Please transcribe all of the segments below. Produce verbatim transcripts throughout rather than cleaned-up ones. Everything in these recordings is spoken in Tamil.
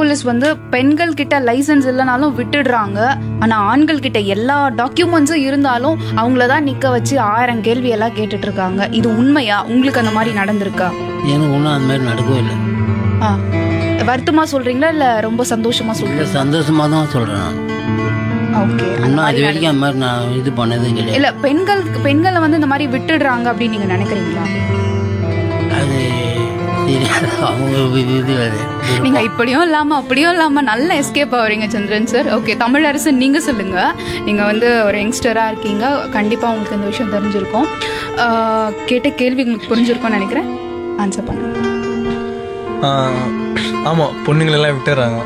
போலீஸ் வந்து பெண்கள் கிட்ட லைசன்ஸ் இல்லைனாலும் விட்டுடுறாங்க. ஆனா ஆண்கள் கிட்ட எல்லா டாக்குமெண்ட்ஸும் இருந்தாலும் அவங்களதான் நிக்க வச்சு ஆயிரம் கேள்வி எல்லாம் கேட்டுட்டு இருக்காங்க. இது உண்மையா? உங்களுக்கு அந்த மாதிரி நடந்திருக்கா? எனக்கு ஒன்றும் அந்த மாதிரி நடக்கவே இல்லை. ஆ, வருத்தமா சொல்றீங்களா இல்ல ரொம்ப சந்தோஷமா சொல்றீங்களா? சந்தோஷமா தான் சொல்றேன். ஓகே. இன்னும் அது வரைக்கும் அந்த மாதிரி நான் இது பண்ணதும் கிடையாது. இல்ல பெண்கள் பெண்களை வந்து இந்த மாதிரி விட்டுடுறாங்க அப்படின்னு நீங்க நினைக்கிறீங்களா? அது அவங்க இது நீங்க இப்படியும் இல்லாம அப்படியும் இல்லாம நல்ல எஸ்கேப் ஆகுறீங்க சந்திரன் சார். ஓகே, தமிழரசு நீங்க சொல்லுங்க. நீங்க வந்து ஒரு யங்ஸ்டரா இருக்கீங்க, கண்டிப்பா உங்களுக்கு இந்த விஷயம் தெரிஞ்சிருக்கும். கேட்ட கேள்வி உங்களுக்கு புரிஞ்சிருக்கும்னு நினைக்கிறேன். ஆன்சர் பண்ணுங்க. ஆமா, பொண்ணுங்களெல்லாம் விட்டுறாங்க.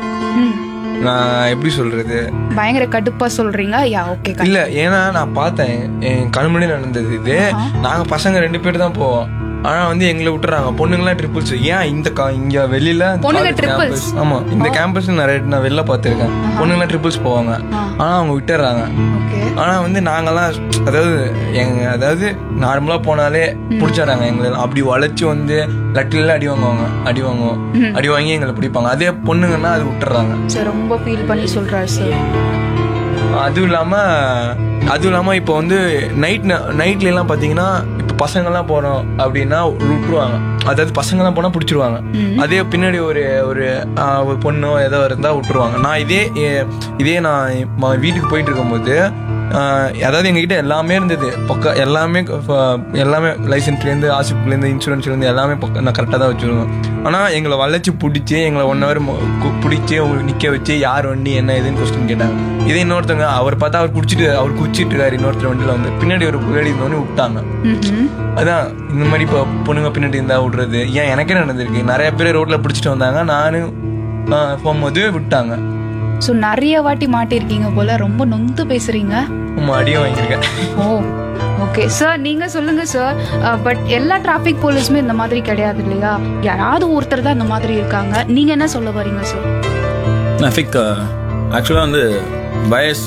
நான் எப்படி சொல்றது, பயங்கர கடுப்பா சொல்றீங்க. Yeah okay. இல்ல, ஏன்னா நான் பார்த்தேன், என் கண்முடி நடந்தது இது. நாங்க பசங்க ரெண்டு பேர் தான் போவோம். ஆனா வந்து எங்களை விட்டுறாங்க. பொண்ணுங்களாம் ட்ரிபிள்ஸ். ஏன் இந்த இங்க வெளியில கேம்பஸ், ஆமா இந்த கேம்பஸ் நிறைய நான் வெளில பார்த்துருக்கேன். பொண்ணுங்களாம் ட்ரிபிள்ஸ் போவாங்க, ஆனா அவங்க விட்டுறாங்க. ஆனா வந்து நாங்கெல்லாம் அதாவது எங்க அதாவது நார்மலா போனாலே பிடிச்சாராங்க எங்களை. அப்படி வளைச்சு வந்து லட்டில அடி வாங்குவாங்க, அடி வாங்குவோம் அடி வாங்கி எங்களை பிடிப்பாங்க. அதே பொண்ணுங்கன்னா அது விட்டுறாங்க. ரொம்ப ஃபீல் பண்ணி சொல்றாரு சார். அதுவும் இல்லாம அதுவும் இல்லாம இப்போ வந்து நைட் நைட்ல எல்லாம் பாத்தீங்கன்னா இப்போ பசங்கள்லாம் போறோம் அப்படின்னா விட்டுருவாங்க. அதாவது பசங்கள்லாம் போனா பிடிச்சிருவாங்க. அதே பின்னாடி ஒரு ஒரு பொண்ணோ ஏதோ இருந்தா விட்டுருவாங்க. நான் இதே இதே நான் வீட்டுக்கு போயிட்டு இருக்கும்போது அதாவது எங்ககிட்ட எல்லாமே இருந்தது பக்கா. எல்லாமே எல்லாமே லைசன்ஸ்லேருந்து ஆசிப்லேருந்து இன்சூரன்ஸ்லேருந்து எல்லாமே பக்கம் நான் கரெக்டாக தான் வச்சுருவேன். ஆனால் எங்களை வளைச்சி பிடிச்சி எங்களை ஒன் ஹவர் பிடிச்சி உங்களுக்கு நிற்க வச்சு யார் வண்டி என்ன இதுன்னு கொஸ்டின் கேட்டாங்க. இதே இன்னொருத்தவங்க அவர் பார்த்தா அவர் குடிச்சிட்டு அவர் குடிச்சிட்டு இருக்காரு இன்னொருத்தர் வண்டியில் வந்து பின்னாடி ஒரு புகழி இருந்தோடனே விட்டாங்க. அதான் இந்த மாதிரி இப்போ பொண்ணுங்க பின்னாடி இருந்தா விடுறது ஏன் எனக்கே நடந்திருக்கு. நிறைய பேர் ரோட்ல பிடிச்சிட்டு வந்தாங்க, நானும் போகும்போது விட்டாங்க. ஸோ நிறைய வாட்டி மாட்டிருக்கீங்க போல, ரொம்ப நொந்து பேசுறீங்க. அடியும் வாங்கியிருக்கேன். ஓ ஓகே சார், நீங்க சொல்லுங்க சார். பட் எல்லா டிராஃபிக் போலீஸுமே இந்த மாதிரி கிடையாது இல்லையா? யாராவது ஒருத்தர் தான் இந்த மாதிரி இருக்காங்க. நீங்க என்ன சொல்ல வரீங்க சார்? டிராஃபிக் ஆக்சுவலாக வந்து பயஸ்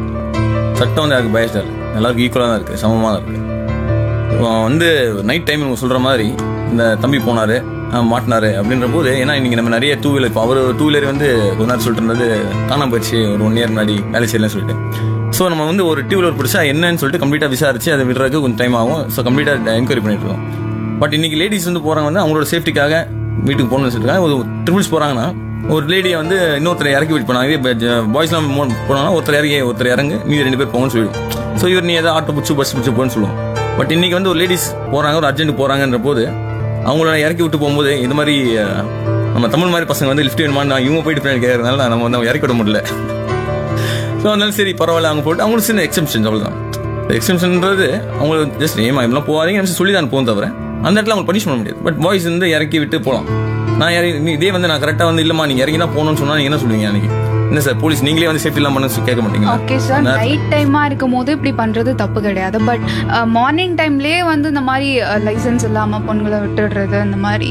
சட்டம் வந்து அதுக்கு பயஸ் எல்லாருக்கும் ஈக்குவலாக தான் இருக்குது, சமமாக தான் இருக்குது. வந்து நைட் டைம் இவங்க சொல்கிற மாதிரி இந்த தம்பி போனார் மாட்டினாரு அப்படின்ற போது, ஏன்னா இன்னைக்கு நம்ம நிறைய டூ வீலர், இப்போ அவர் டூ வீலர் வந்து கொஞ்ச நேரம் சொல்லிட்டு இருந்தது காணாம போயிடுச்சு ஒரு ஒன் இயர் முன்னாடி வேலை செய்யலன்னு சொல்லிட்டு. ஸோ நம்ம வந்து ஒரு டூ வீலர் பிடிச்சா என்னன்னு சொல்லிட்டு கம்ப்ளீட்டாக விசாரிச்சு அதை விடுறதுக்கு கொஞ்சம் டைம் ஆகும். ஸோ கம்ப்ளீட்டாக என்கொயரி பண்ணிட்டு இருக்கோம். பட் இன்னைக்கு லேடிஸ் வந்து போகிறாங்க வந்து அவங்களோட சேஃப்டிக்காக வீட்டுக்கு போகணும்னு சொல்லிட்டு ஒரு ட்ரிபிள்ஸ் போகிறாங்கன்னா ஒரு லேடியை வந்து இன்னொருத்தரை இறக்கி விட்டு போனாங்க. இதே பாய்ஸ்லாம் போனாங்கன்னா ஒருத்தர் இறங்கி ஒருத்தர் இறங்கு மீதி ரெண்டு பேர் போகணும்னு சொல்லிடும். ஸோ இவர் நீ ஏதாவது ஆட்டோ பிடிச்சி பஸ் பிடிச்சி போகணும்னு சொல்லுவோம். பட் இன்னைக்கு வந்து ஒரு லேடிஸ் போகிறாங்க, ஒரு அர்ஜென்ட் போகிறாங்கன்ற போது அவங்கள இறக்கி விட்டு போகும்போது இந்த மாதிரி நம்ம தமிழ் மாதிரி பசங்க வந்து லிஃப்ட் வேணுமா இவங்க போயிட்டு பின்னாடி கேட்கறதுனால நம்ம வந்து இறக்கி விட முடியல. ஸோ அதனால சரி பரவாயில்ல அவங்க போட்டு அவங்களுக்கு சின்ன எக்ஸம்ஷன் அவ்வளோதான். எக்ஸம்ஷன்ன்றது அவங்களுக்கு ஜஸ்ட் ஏமா இப்பெல்லாம் போவாதீங்க சொல்லி தான் போகும் தவிர அந்த இடத்துல அவங்க பனிஷ் பண்ண முடியாது. பட் பாய்ஸ் வந்து இறக்கி விட்டு போகலாம். நான் இறங்கி இதே வந்து நான் கரெக்டாக வந்து இல்லைம்மா நீங்கள் இறங்கி தான் போகணும்னு சொன்னால் நீங்கள் என்ன சொல்லுவீங்க? அன்னைக்கு என்ன சார் போலீஸ் நீங்களே வந்து சேஃப்டி இல்லாம பண்ண கேட்க மாட்டீங்க? ஓகே சார், நைட் டைமா இருக்கும் போது இப்படி பண்றது தப்பு கிடையாது. பட் மார்னிங் டைம்லயே வந்து இந்த மாதிரி லைசன்ஸ் இல்லாம பொண்ணுங்களை விட்டுடுறது அந்த மாதிரி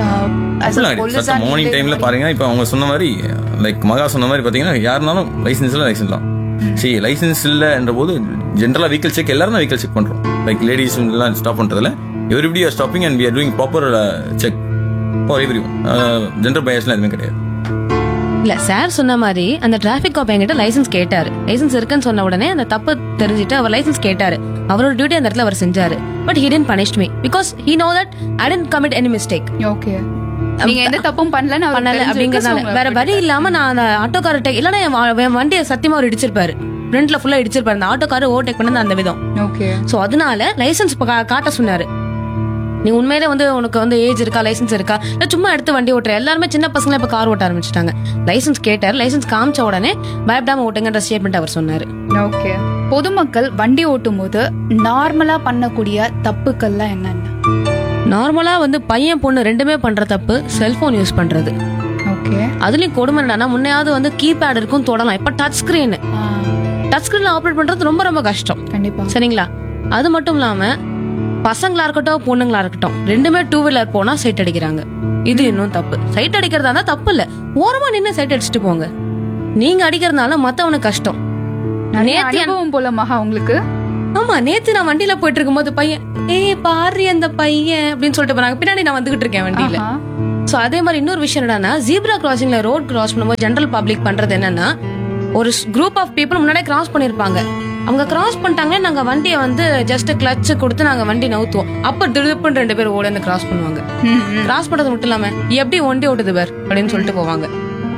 மார்னிங் டைம்ல பாருங்க. இப்போ அவங்க சொன்ன மாதிரி லைக் மகா சொன்ன மாதிரி பாத்தீங்கன்னா யாருனாலும் லைசன்ஸ் இல்லை லைசன்ஸ் தான். சரி லைசன்ஸ் இல்லைன்ற போது ஜென்ரலா வெஹிக்கல் செக் எல்லாரும் வெஹிக்கல் செக் பண்றோம். லைக் லேடிஸ் எல்லாம் ஸ்டாப் பண்றதுல everybody are stopping and we are doing proper check for every one. Gender பயாஸ்லாம் எதுவுமே கிடையாது. இல்ல சார் சொன்ன மாதிரி அந்த டிராபிக் காப் என்கிட்ட லைசன்ஸ் கேட்டாரு. லைசன்ஸ் இருக்குன்னு சொன்ன உடனே அந்த தப்பு தெரிஞ்சுட்டு அவர் லைசன்ஸ் கேட்டாரு. அவரோட டியூட்டி அந்த இடத்துல அவர் செஞ்சாரு. But he didn't punish me because he know that I didn't commit any mistake. Okay, நீங்க எந்த தப்பும் பண்ணல பண்ணல அப்படிங்கறதுனால வேற வழி இல்லாம நான் அந்த ஆட்டோக்காரர்ட்ட இல்லனா என் வண்டியை சத்தியமா அவர் இடிச்சிருப்பாரு. ஃப்ரண்ட்ல ஃபுல்லா இடிச்சிருப்பாரு. அந்த ஆட்டோக்காரர் ஓவர்டேக் பண்ணது அந்த விதம். ஓகே, சோ அதனால லைசன்ஸ் காட்ட சொன்னாரு. நீ உண்மையிலே வந்து உனக்கு வந்து ஏஜ் இருக்கா, லைசன்ஸ் இருக்கா, இல்ல சும்மா எடுத்து வண்டி ஓட்டுற. எல்லாருமே சின்ன பசங்களா இப்ப கார் ஓட்ட ஆரம்பிச்சிட்டாங்க. லைசன்ஸ் கேட்டார், லைசன்ஸ் காமிச்ச உடனே பயப்படாம ஓட்டுங்கன்ற ஸ்டேட்மெண்ட் அவர் சொன்னாரு. ஓகே, பொதுமக்கள் வண்டி ஓட்டும் போது நார்மலா பண்ணக்கூடிய தப்புக்கள்லாம் என்னென்ன? நார்மலா வந்து பையன் பொண்ணு ரெண்டுமே பண்ற தப்பு செல்போன் யூஸ் பண்றது. ஓகே, அதுலயும் கொடுமை என்னன்னா முன்னையாவது வந்து கீபேட் இருக்கும் தொடலாம். இப்ப டச் ஸ்கிரீன் டச் ஸ்கிரீன்ல ஆப்ரேட் பண்றது ரொம்ப ரொம்ப கஷ்டம். கண்டிப்பா, சரிங்களா? அது மட்டும் இல்லாம பசங்களா இருக்கட்டும் பொண்ணுங்களா இருக்கட்டும் ரெண்டுமே டூ வீலர் போனா சைட் அடிக்கிறாங்க. இது இன்னும் தப்பு. சைட் அடிக்கிறதா இருந்தா தப்பு இல்ல, ஓரமா நின்று சைட் அடிச்சுட்டு போங்க. நீங்க அடிக்கிறதுனால மத்தவனுக்கு கஷ்டம். அனுபவம் போல மகா உங்களுக்கு? ஆமா, நேத்து நான் வண்டியில போயிட்டு இருக்கும் போது பையன் ஏ பாரு அந்த பையன் அப்படின்னு சொல்லிட்டு போனாங்க. பின்னாடி நான் வந்துகிட்டு இருக்கேன் வண்டியில. சோ அதே மாதிரி இன்னொரு விஷயம் என்னன்னா ஜீப்ரா கிராசிங்ல ரோட் கிராஸ் பண்ணும்போது ஜெனரல் பப்ளிக் பண்றது என்னன்னா ஒரு குரூப் ஆஃப் பீப்புள் முன்னாடியே கிராஸ் பண்ணிருப்பாங்க. அவங்க கிராஸ் பண்ணிட்டாங்க, நாங்க வண்டியை வந்து ஜஸ்ட் கிளட்ச் கொடுத்து நாங்க வண்டி நவுத்துவோம். அப்ப திடுப்புன்னு ரெண்டு பேர் ஓடி வந்து கிராஸ் பண்ணுவாங்க. கிராஸ் பண்றது மட்டும் இல்லாம எப்படி ஒண்டி ஓட்டுது பேர் அப்படின்னு சொல்லிட்டு போவாங்க.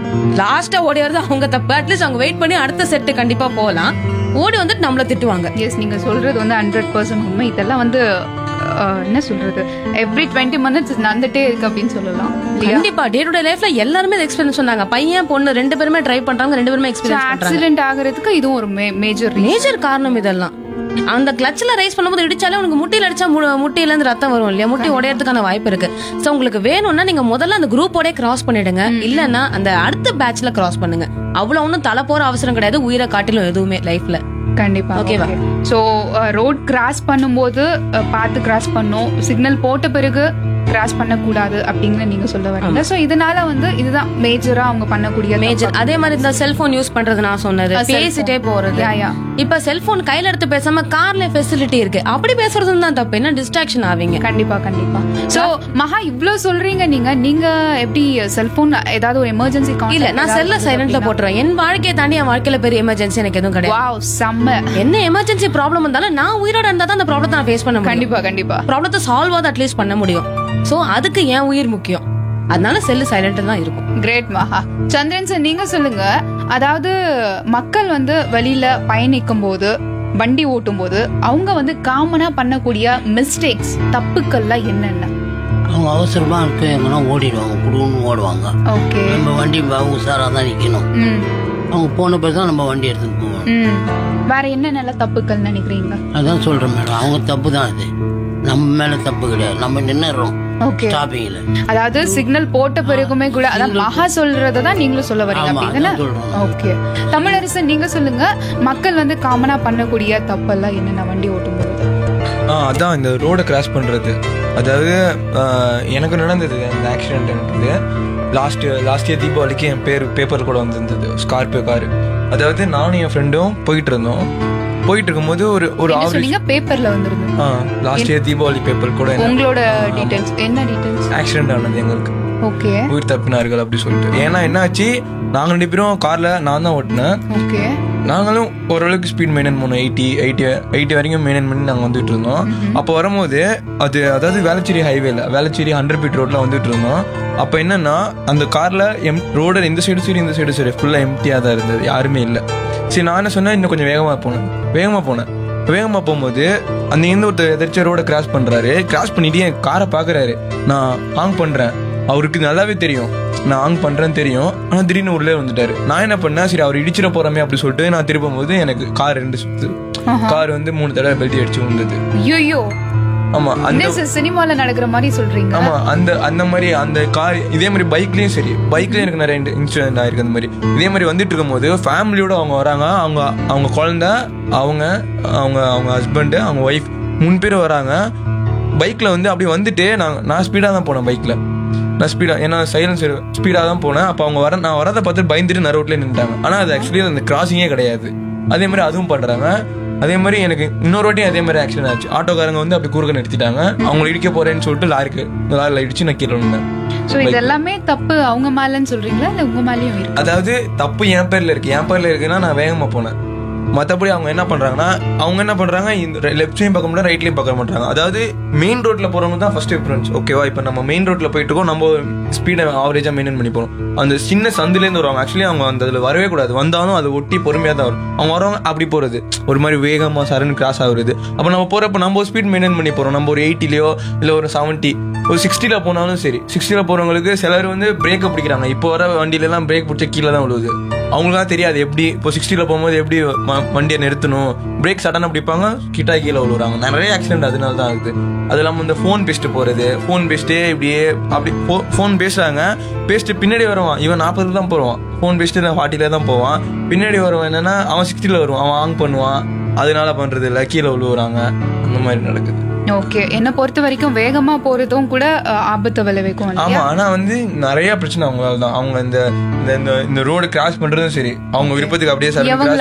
லாஸ்டா ஓடி வரது அவங்க தப்பு. அட்லீஸ்ட் அவங்க வெயிட் பண்ணி அடுத்த செட்டு கண்டிப்பா போகலாம். ஓடி வந்துட்டு நம்மள திட்டுவாங்க. எஸ், நீங்க சொல்றது வந்து ஹண்ட்ரட் பர்சன்ட் உண்மை. இதெல்லாம் வந்து அஹ், என்ன சொல்றது, எவ்ரி டுவெண்ட்டி மினிட்ஸ் நடந்துட்டே இருக்கு அப்படின்னு சொல்லலாம். கண்டிப்பா டே டு டே லைஃப்ல எல்லாருமே எக்ஸ்பீரியன்ஸ் சொன்னாங்க. பையன் பொண்ணு ரெண்டு பேருமே ட்ரை பண்றாங்க, ரெண்டு பேருமே எக்ஸ்பீரியன்ஸ் பண்றாங்க. ஆக்சிடென்ட் ஆகிறதுக்கு இதுவும் ஒரு மேஜர் மேஜர் காரணம் இதெல்லாம். அந்த கிளட்ச்ல ரைஸ் பண்ணும்போது இடிச்சாலே உங்களுக்கு முட்டியில அடிச்சா முட்டியில இருந்து ரத்தம் வரும் இல்லையா, முட்டி உடையறதுக்கான வாய்ப்பு இருக்கு. சோ உங்களுக்கு வேணும்னா நீங்க முதல்ல அந்த குரூப்போட கிராஸ் பண்ணிடுங்க, இல்லன்னா அந்த அடுத்த பேட்ச்ல கிராஸ் பண்ணுங்க. அவ்வளவு ஒன்னும் தலை போற அவசரம் கிடையாது, உயிரை காட்டிலும் எதுவுமே லைஃப்ல. கண்டிப்பா. ஓகேவா? ஸோ ரோட் கிராஸ் பண்ணும்போது அஹ், பார்த்து கிராஸ் பண்ணும், சிக்னல் போட்ட பிறகு கிராஸ் பண்ணக்கூடாது அப்படிங்கிற நீங்க சொல்ல வரீங்க. ஸோ இதனால வந்து இதுதான் மேஜரா அவங்க பண்ணக்கூடிய மேஜர். அதே மாதிரி இந்த செல்போன் யூஸ் பண்றது நான் சொன்னது, பேசிட்டே போறது. இப்ப செல்போன் கையில எடுத்து பேசாம கார்ல ஃபெசிலிட்டி இருக்கு, அப்படி பேசுறது தான் தப்பு. என்ன டிஸ்ட்ராக்ஷன் ஆவீங்க. கண்டிப்பா கண்டிப்பா. சோ மகா இவ்ளோ சொல்றீங்க, நீங்க நீங்க எப்படி செல்போன் ஏதாவது ஒரு எமர்ஜென்சி இல்ல, நான் செல்ல சைலண்ட்ல போட்டுருவேன். என் வாழ்க்கையை தாண்டி என் வாழ்க்கையில பெரிய எமர்ஜென்சி எனக்கு எதுவும் கிடையாது. வாவ், செம்ம. என்ன எமர்ஜென்சி ப்ராப்ளம் வந்தாலும் நான் உயிரோட இருந்தா தான் அந்த ப்ராப்ளத்தை நான் ஃபேஸ் பண்ண முடியும். கண்டிப்பா கண்டிப்பா. ப்ராப்ளத்தை சால்வ் ஆகுது அட்லீஸ்ட் பண்ண முடியும். சோ அதுக்கு என் உயிர் முக்கியம், அதனால செல்லு சைலண்ட் தான் இருக்கும். கிரேட் மகா. சந்திரன் சார், நீங்க சொல்லுங்க. அதாவது மக்கள் வந்து வெளியில பயணிக்கும் போது, வண்டி ஓட்டும் போது அவங்க வந்து காமனா பண்ணக்கூடிய மிஸ்டேக்ஸ், தப்புக்கள்லாம் என்னென்ன? அவங்க அவசரமா இருக்கு எங்கன்னா ஓடிடுவாங்க, குடுன்னு ஓடுவாங்க. ஓகே. நம்ம வண்டி உஷாராக தான் நிற்கணும். ம் அவங்க போன பிறகு தான் நம்ம வண்டி எடுத்துட்டு போவோம். ம். வேற என்ன நல்ல தப்புக்கள் நினைக்கிறீங்க? அதான் சொல்றேன் மேடம், அவங்க தப்பு தான் அது, நம்ம மேல தப்பு கிடையாது. நம்ம நின்னுறோம் ஓகே. ஸ்டாப்பிங்ல. அதாவது சிக்னல் போட்ட பிறகுமே கூட அதான் மகா சொல்றதை தான் நீங்களும் சொல்ல வரீங்க ஆமா, அப்படிதானே? அதான் சொல்றேன். ஓகே. தமிழரசன், நீங்க சொல்லுங்க. மக்கள் வந்து காமனா பண்ணக்கூடிய தப்பெல்லாம் என்னென்ன வண்டி ஓட்டும் போது? ஆ அதான் இந்த ரோடை கிராஸ் பண்ணுறது. அதாவது ஆஹ், எனக்கு நடந்தது அந்த ஆக்சிடென்ட்ன்றது லாஸ்ட் லாஸ்ட் இயர் தீபாவளிக்கு என் பேர் பேப்பர் கூட வந்திருந்தது, ஸ்கார்பியோ காரு. அதாவது நானும் என் ஃப்ரெண்டும் போயிட்டு இருந்தோம். போயிட்டு இருக்கும்போது ஒரு ஒரு என்ன ஆவரேஜ் சொன்னீங்க? பேப்பர்ல வந்திருந்து. ஆ லாஸ்ட் இயர் தீபாவளி பேப்பர் கூட என்ன உங்களோட டீடைல்ஸ் என்ன டீடைல்ஸ்? ஆக்சிடென்ட் ஆனது எங்களுக்கு, ஓகே உயிர் தப்பினார்கள் அப்படி சொல்லிட்டு. ஏன்னா என்ன ஆச்சு, நாங்கள் ரெண்டு பேரும் கார்ல நான் தான் ஓட்டினேன். ஓகே. நாங்களும் ஓரளவுக்கு ஸ்பீட் மெயின்டைன் பண்ணோம், எயிட்டி எயிட்டி எயிட்டி வரைக்கும் மெயின்டைன் பண்ணி நாங்கள் வந்துட்டு இருந்தோம். அப்போ வரும்போது அது அதாவது வேளச்சேரி ஹைவேல, வேளச்சேரி ஹண்ட்ரட் ஃபீட் ரோட்ல வந்துட்டு இருந்தோம். அப்போ என்னன்னா அந்த கார்ல எம் ரோட இந்த சைடு சரி இந்த சைடு சரி ஃபுல்லாக எம்டியாக தான் இருந்தது, யாருமே இல்லை. சரி, நான் என்ன சொன்னேன், இன்னும் கொஞ்சம் வேகமாக போனேன் வேகமாக போனேன் வேகமாக போகும்போது அந்த எந்த ஒருத்தர் எதிர்த்து ரோட கிராஸ் பண்ணுறாரு. கிராஸ் பண்ணிட்டு என் காரை பார்க்குறாரு. நான் ஆன் பண்ணுறேன், அவருக்கு நல்லாவே தெரியும் நான் ஆன் பண்ணுறேன்னு தெரியும். ஆனால் திடீர்னு உள்ளே வந்துட்டாரு. நான் என்ன பண்ணேன், சரி அவர் இடிச்சிட போகிறோமே அப்படி சொல்லிட்டு நான் திருப்பும் போது எனக்கு கார் ரெண்டு சுத்து, கார் வந்து மூணு தடவை பெல்ட்டி அடிச்சு வந்தது. ஐயோ. ஆமா, அந்த சினிமால நடக்கிற மாதிரி சொல்றீங்க? ஆமா, அந்த அந்த மாதிரி அந்த கார். இதே மாதிரி பைக்லயும் சரி, பைக்லயும் எனக்கு நிறைய இன்சிடென்ட் ஆயிருக்கு. அந்த மாதிரி இதே மாதிரி வந்துட்டு இருக்கும் போது ஃபேமிலியோட அவங்க வராங்க. அவங்க அவங்க குழந்தை, அவங்க அவங்க அவங்க ஹஸ்பண்டு, அவங்க ஒய்ஃப், மூணு பேர் வராங்க பைக்ல. வந்து அப்படி வந்துட்டு நான் நான் ஸ்பீடா தான் போனேன் பைக்ல. நான் ஸ்பீடா, ஏன்னா சைலன்ஸ் ஸ்பீடா தான் போனேன். அப்போ அவங்க வர நான் வரதை பார்த்து பயந்துட்டு நான் ரோட்ல நின்றுட்டாங்க. ஆனா அது ஆக்சுவலி அந்த கிராசிங்கே கிடையாது. அதே மாதிரி அதுவும் பண்றாங்க. அதே மாதிரி எனக்கு இன்னொரு வாட்டியும் அதே மாதிரி ஆக்சிடென்ட் ஆச்சு. ஆட்டோக்காரங்க வந்து அப்படி குறுக்க நிறுத்திட்டாங்க. அவங்களை இடிக்க போறேன்னு சொல்லிட்டு லாரிக்கு லாரில இடிச்சு நான் கீழே விழுந்தேன். சோ இதெல்லாமே தப்பு அவங்க மேலன்னு சொல்றீங்களா இல்ல உங்க மேலயும் இருக்கு? அதாவது தப்பு என் பேர்ல இருக்கு. என் பேர்ல இருக்குன்னா நான் வேகமா போனேன். மற்றபடி அவங்க என்ன பண்றாங்கன்னா, அவங்க என்ன பண்றாங்க, இந்த லெஃப்ட் சைடும் பார்க்க முடியாது, ரைட்லயும் பார்க்க மாட்டாங்க. அதாவது மெயின் ரோட்ல போறவங்க தான் ஃபர்ஸ்ட் ப்ரிஃபரன்ஸ். ஓகேவா? இப்போ நம்ம மெயின் ரோட்ல போயிட்டு இருக்கோம், நம்ம ஸ்பீடை ஆவரேஜா மெயின்டைன் பண்ணி போகணும். அந்த சின்ன சந்துலேருந்து வருவாங்க. ஆக்சுவலி அவங்க அந்த அதில் வரவே கூடாது, வந்தாலும் அதை ஒட்டி பொறுமையாக தான் வரும். அவங்க வரவங்க அப்படி போறது ஒரு மாதிரி வேகமா சரன்னு கிராஸ் ஆகுறது. அப்போ நம்ம போறப்ப நம்ம ஸ்பீட் மெயின்டைன் பண்ணி போறோம். நம்ம ஒரு எயிட்டிலயோ இல்லை ஒரு செவன்ட்டி ஒரு சிக்ஸ்டில போனாலும் சரி, சிக்ஸ்டில போறவங்களுக்கு சிலர் வந்து பிரேக்கை பிடிக்கிறாங்க. இப்போ வர வண்டியில எல்லாம் பிரேக் பிடிச்ச கீழே தான் விழுவுது. அவங்களுக்காக தெரியாது எப்படி இப்போ சிக்ஸ்டில போகும்போது எப்படி வண்டியை நிறுத்தணும். பிரேக் சடனாக பிடிப்பாங்க, கிட்டா கீழே விழுவுறாங்க. நிறைய ஆக்சிடென்ட் அதனால தான் ஆகுது. அது இல்லாமல் இந்த ஃபோன் பேசிட்டு போறது, ஃபோன் பேசிட்டே இப்படியே அப்படி ஃபோன் பேசுறாங்க. பேசிட்டு பின்னாடி வருவான், இவன் நாற்பதுல தான் போவான், ஃபோன் பேசிட்டு நான் ஃபார்ட்டில தான் போவான். பின்னாடி வருவான் என்னன்னா அவன் சிக்ஸ்டில வருவான், அவன் ஆங் பண்ணுவான். அதனால பண்றது இல்லை, கீழே விழுவுறாங்க. அந்த மாதிரி நடக்குது. ஓகே. என்ன பொறுத்த வரைக்கும் வேகமா போறதும் கூட ஆபத்து விளைவிக்கும். ஆமா, ஆனா வந்து நிறைய பிரச்சனை அவங்களால தான். அவங்க இந்த இந்த ரோடு கிராஸ் பண்றதும் சரி, அவங்க விருப்பத்துக்கு அப்படியே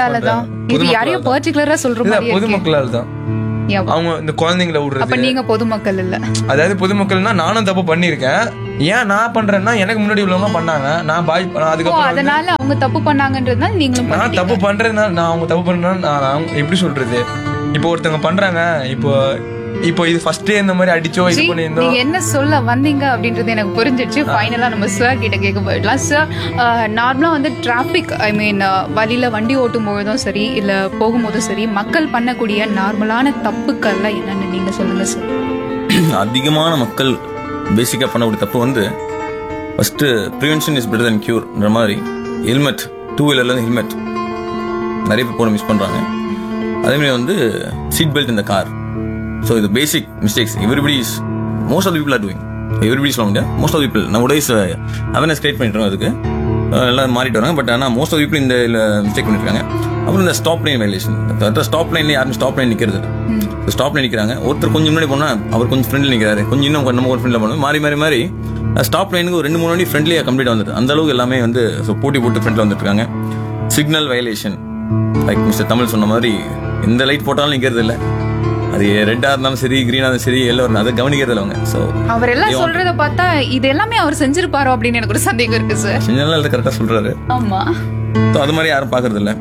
பொதுமக்களால தான். அவங்க இந்த குழந்தைங்களை விடுறது. நீங்க பொதுமக்கள் இல்ல, அதாவது பொதுமக்கள்னா நானும் தப்பு பண்ணிருக்கேன். ஏன் நான் பண்றேன்னா எனக்கு முன்னாடி உள்ளவங்க பண்ணாங்க, நான் பாய் ஓ, அதுக்கப்புறம் அதனால அவங்க தப்பு பண்ணாங்கன்றதுனால நீங்களும் நான் பண்ணிட்டீங்க. தப்பு பண்றதுனால நான் அவங்க தப்பு பண்றேன்னா நான் நான் எப்படி சொல்றது, இப்போ ஒருத்தவங்க பண்றாங்க, இப்போ இப்போ இது ஃபர்ஸ்டே இந்த மாதிரி அடிச்சோ இது ஜி, பண்ணியிருந்தோம். நீங்க என்ன சொல்ல வந்தீங்க அப்படின்றது எனக்கு புரிஞ்சிடுச்சு. ஃபைனலா நம்ம சார் கிட்ட கேட்க போயிடலாம். சார், நார்மலா வந்து டிராபிக் ஐ மீன் வழியில வண்டி ஓட்டும் போதும் சரி இல்ல போகும்போதும் சரி மக்கள் பண்ணக்கூடிய நார்மலான தப்புக்கள்லாம் என்னன்னு நீங்க சொல்லுங்க சார். அதிகமான மக்கள் பேசிக்காக பண்ணக்கூடிய தப்பு வந்து ஃபஸ்ட்டு ப்ரிவென்ஷன் இஸ் பெட்டர் தென் க்யூர்ன்ற மாதிரி ஹெல்மெட், டூ வீலர்லேருந்து ஹெல்மெட் நிறைய பேர் போட மிஸ் பண்ணுறாங்க. அதேமாதிரி வந்து சீட் பெல்ட் இந்த கார். ஸோ இது பேசிக் mistakes everybody is most of the people are doing. Everybody சொல்ல முடியாது, மோஸ்ட் ஆஃப் பீப்புள் நம்ம டேஸ் அவேர்னஸ் கிரியேட் பண்ணிட்டு இருக்கோம், அதுக்கு எல்லாம் மாறிட்டு வராங்க. பட் ஆனால் மோஸ்ட் ஆஃப் பீப்புள் இந்த மிஸ்டேக் பண்ணிருக்காங்க. அப்புறம் இந்த ஸ்டாப் லைன் வயலேஷன், ஸ்டாப் லைன்ல யாரும் ஸ்டாப் லைன் நிற்கிறது, ஸ்டாப் லைன் நிற்கிறாங்க. ஒருத்தர் கொஞ்சம் முன்னாடி போனால் அவர் கொஞ்சம் ஃப்ரெண்ட்ல நிற்கிறாரு, கொஞ்சம் இன்னும் நம்ம ஒரு ஃப்ரெண்ட்ல போனோம், மாறி மாறி மாறி ஸ்டாப் லைனுக்கு ஒரு ரெண்டு மூணு வண்டி ஃப்ரெண்ட்லியாக கம்ப்ளீட் வந்துட்டு அந்த அளவுக்கு எல்லாமே வந்து போட்டி போட்டு ஃப்ரெண்ட்ல வந்துட்டு இருக்காங்க. Signal violation, like mister Tamil சொன்ன மாதிரி எந்த லைட் போட்டாலும் நிற்கிறது இல்லை, அது ரெட்டா இருந்தாலும் சரி கிரீனா இருந்தாலும் சரி எல்லோ இருந்தாலும் அதை கவனிக்கிறது இல்லை அவங்க. ஸோ அவர் எல்லாம் சொல்றத பார்த்தா இது எல்லாமே அவர் செஞ்சிருப்பாரோ அப்படின்னு எனக்கு ஒரு சந்தேகம் இருக்கு சார். செஞ்சாலும் அதை கரெக்டாக சொல்றாரு. ஆமா, ஸோ அது மாதிரி யாரும் பார்க்கறது இல்லை.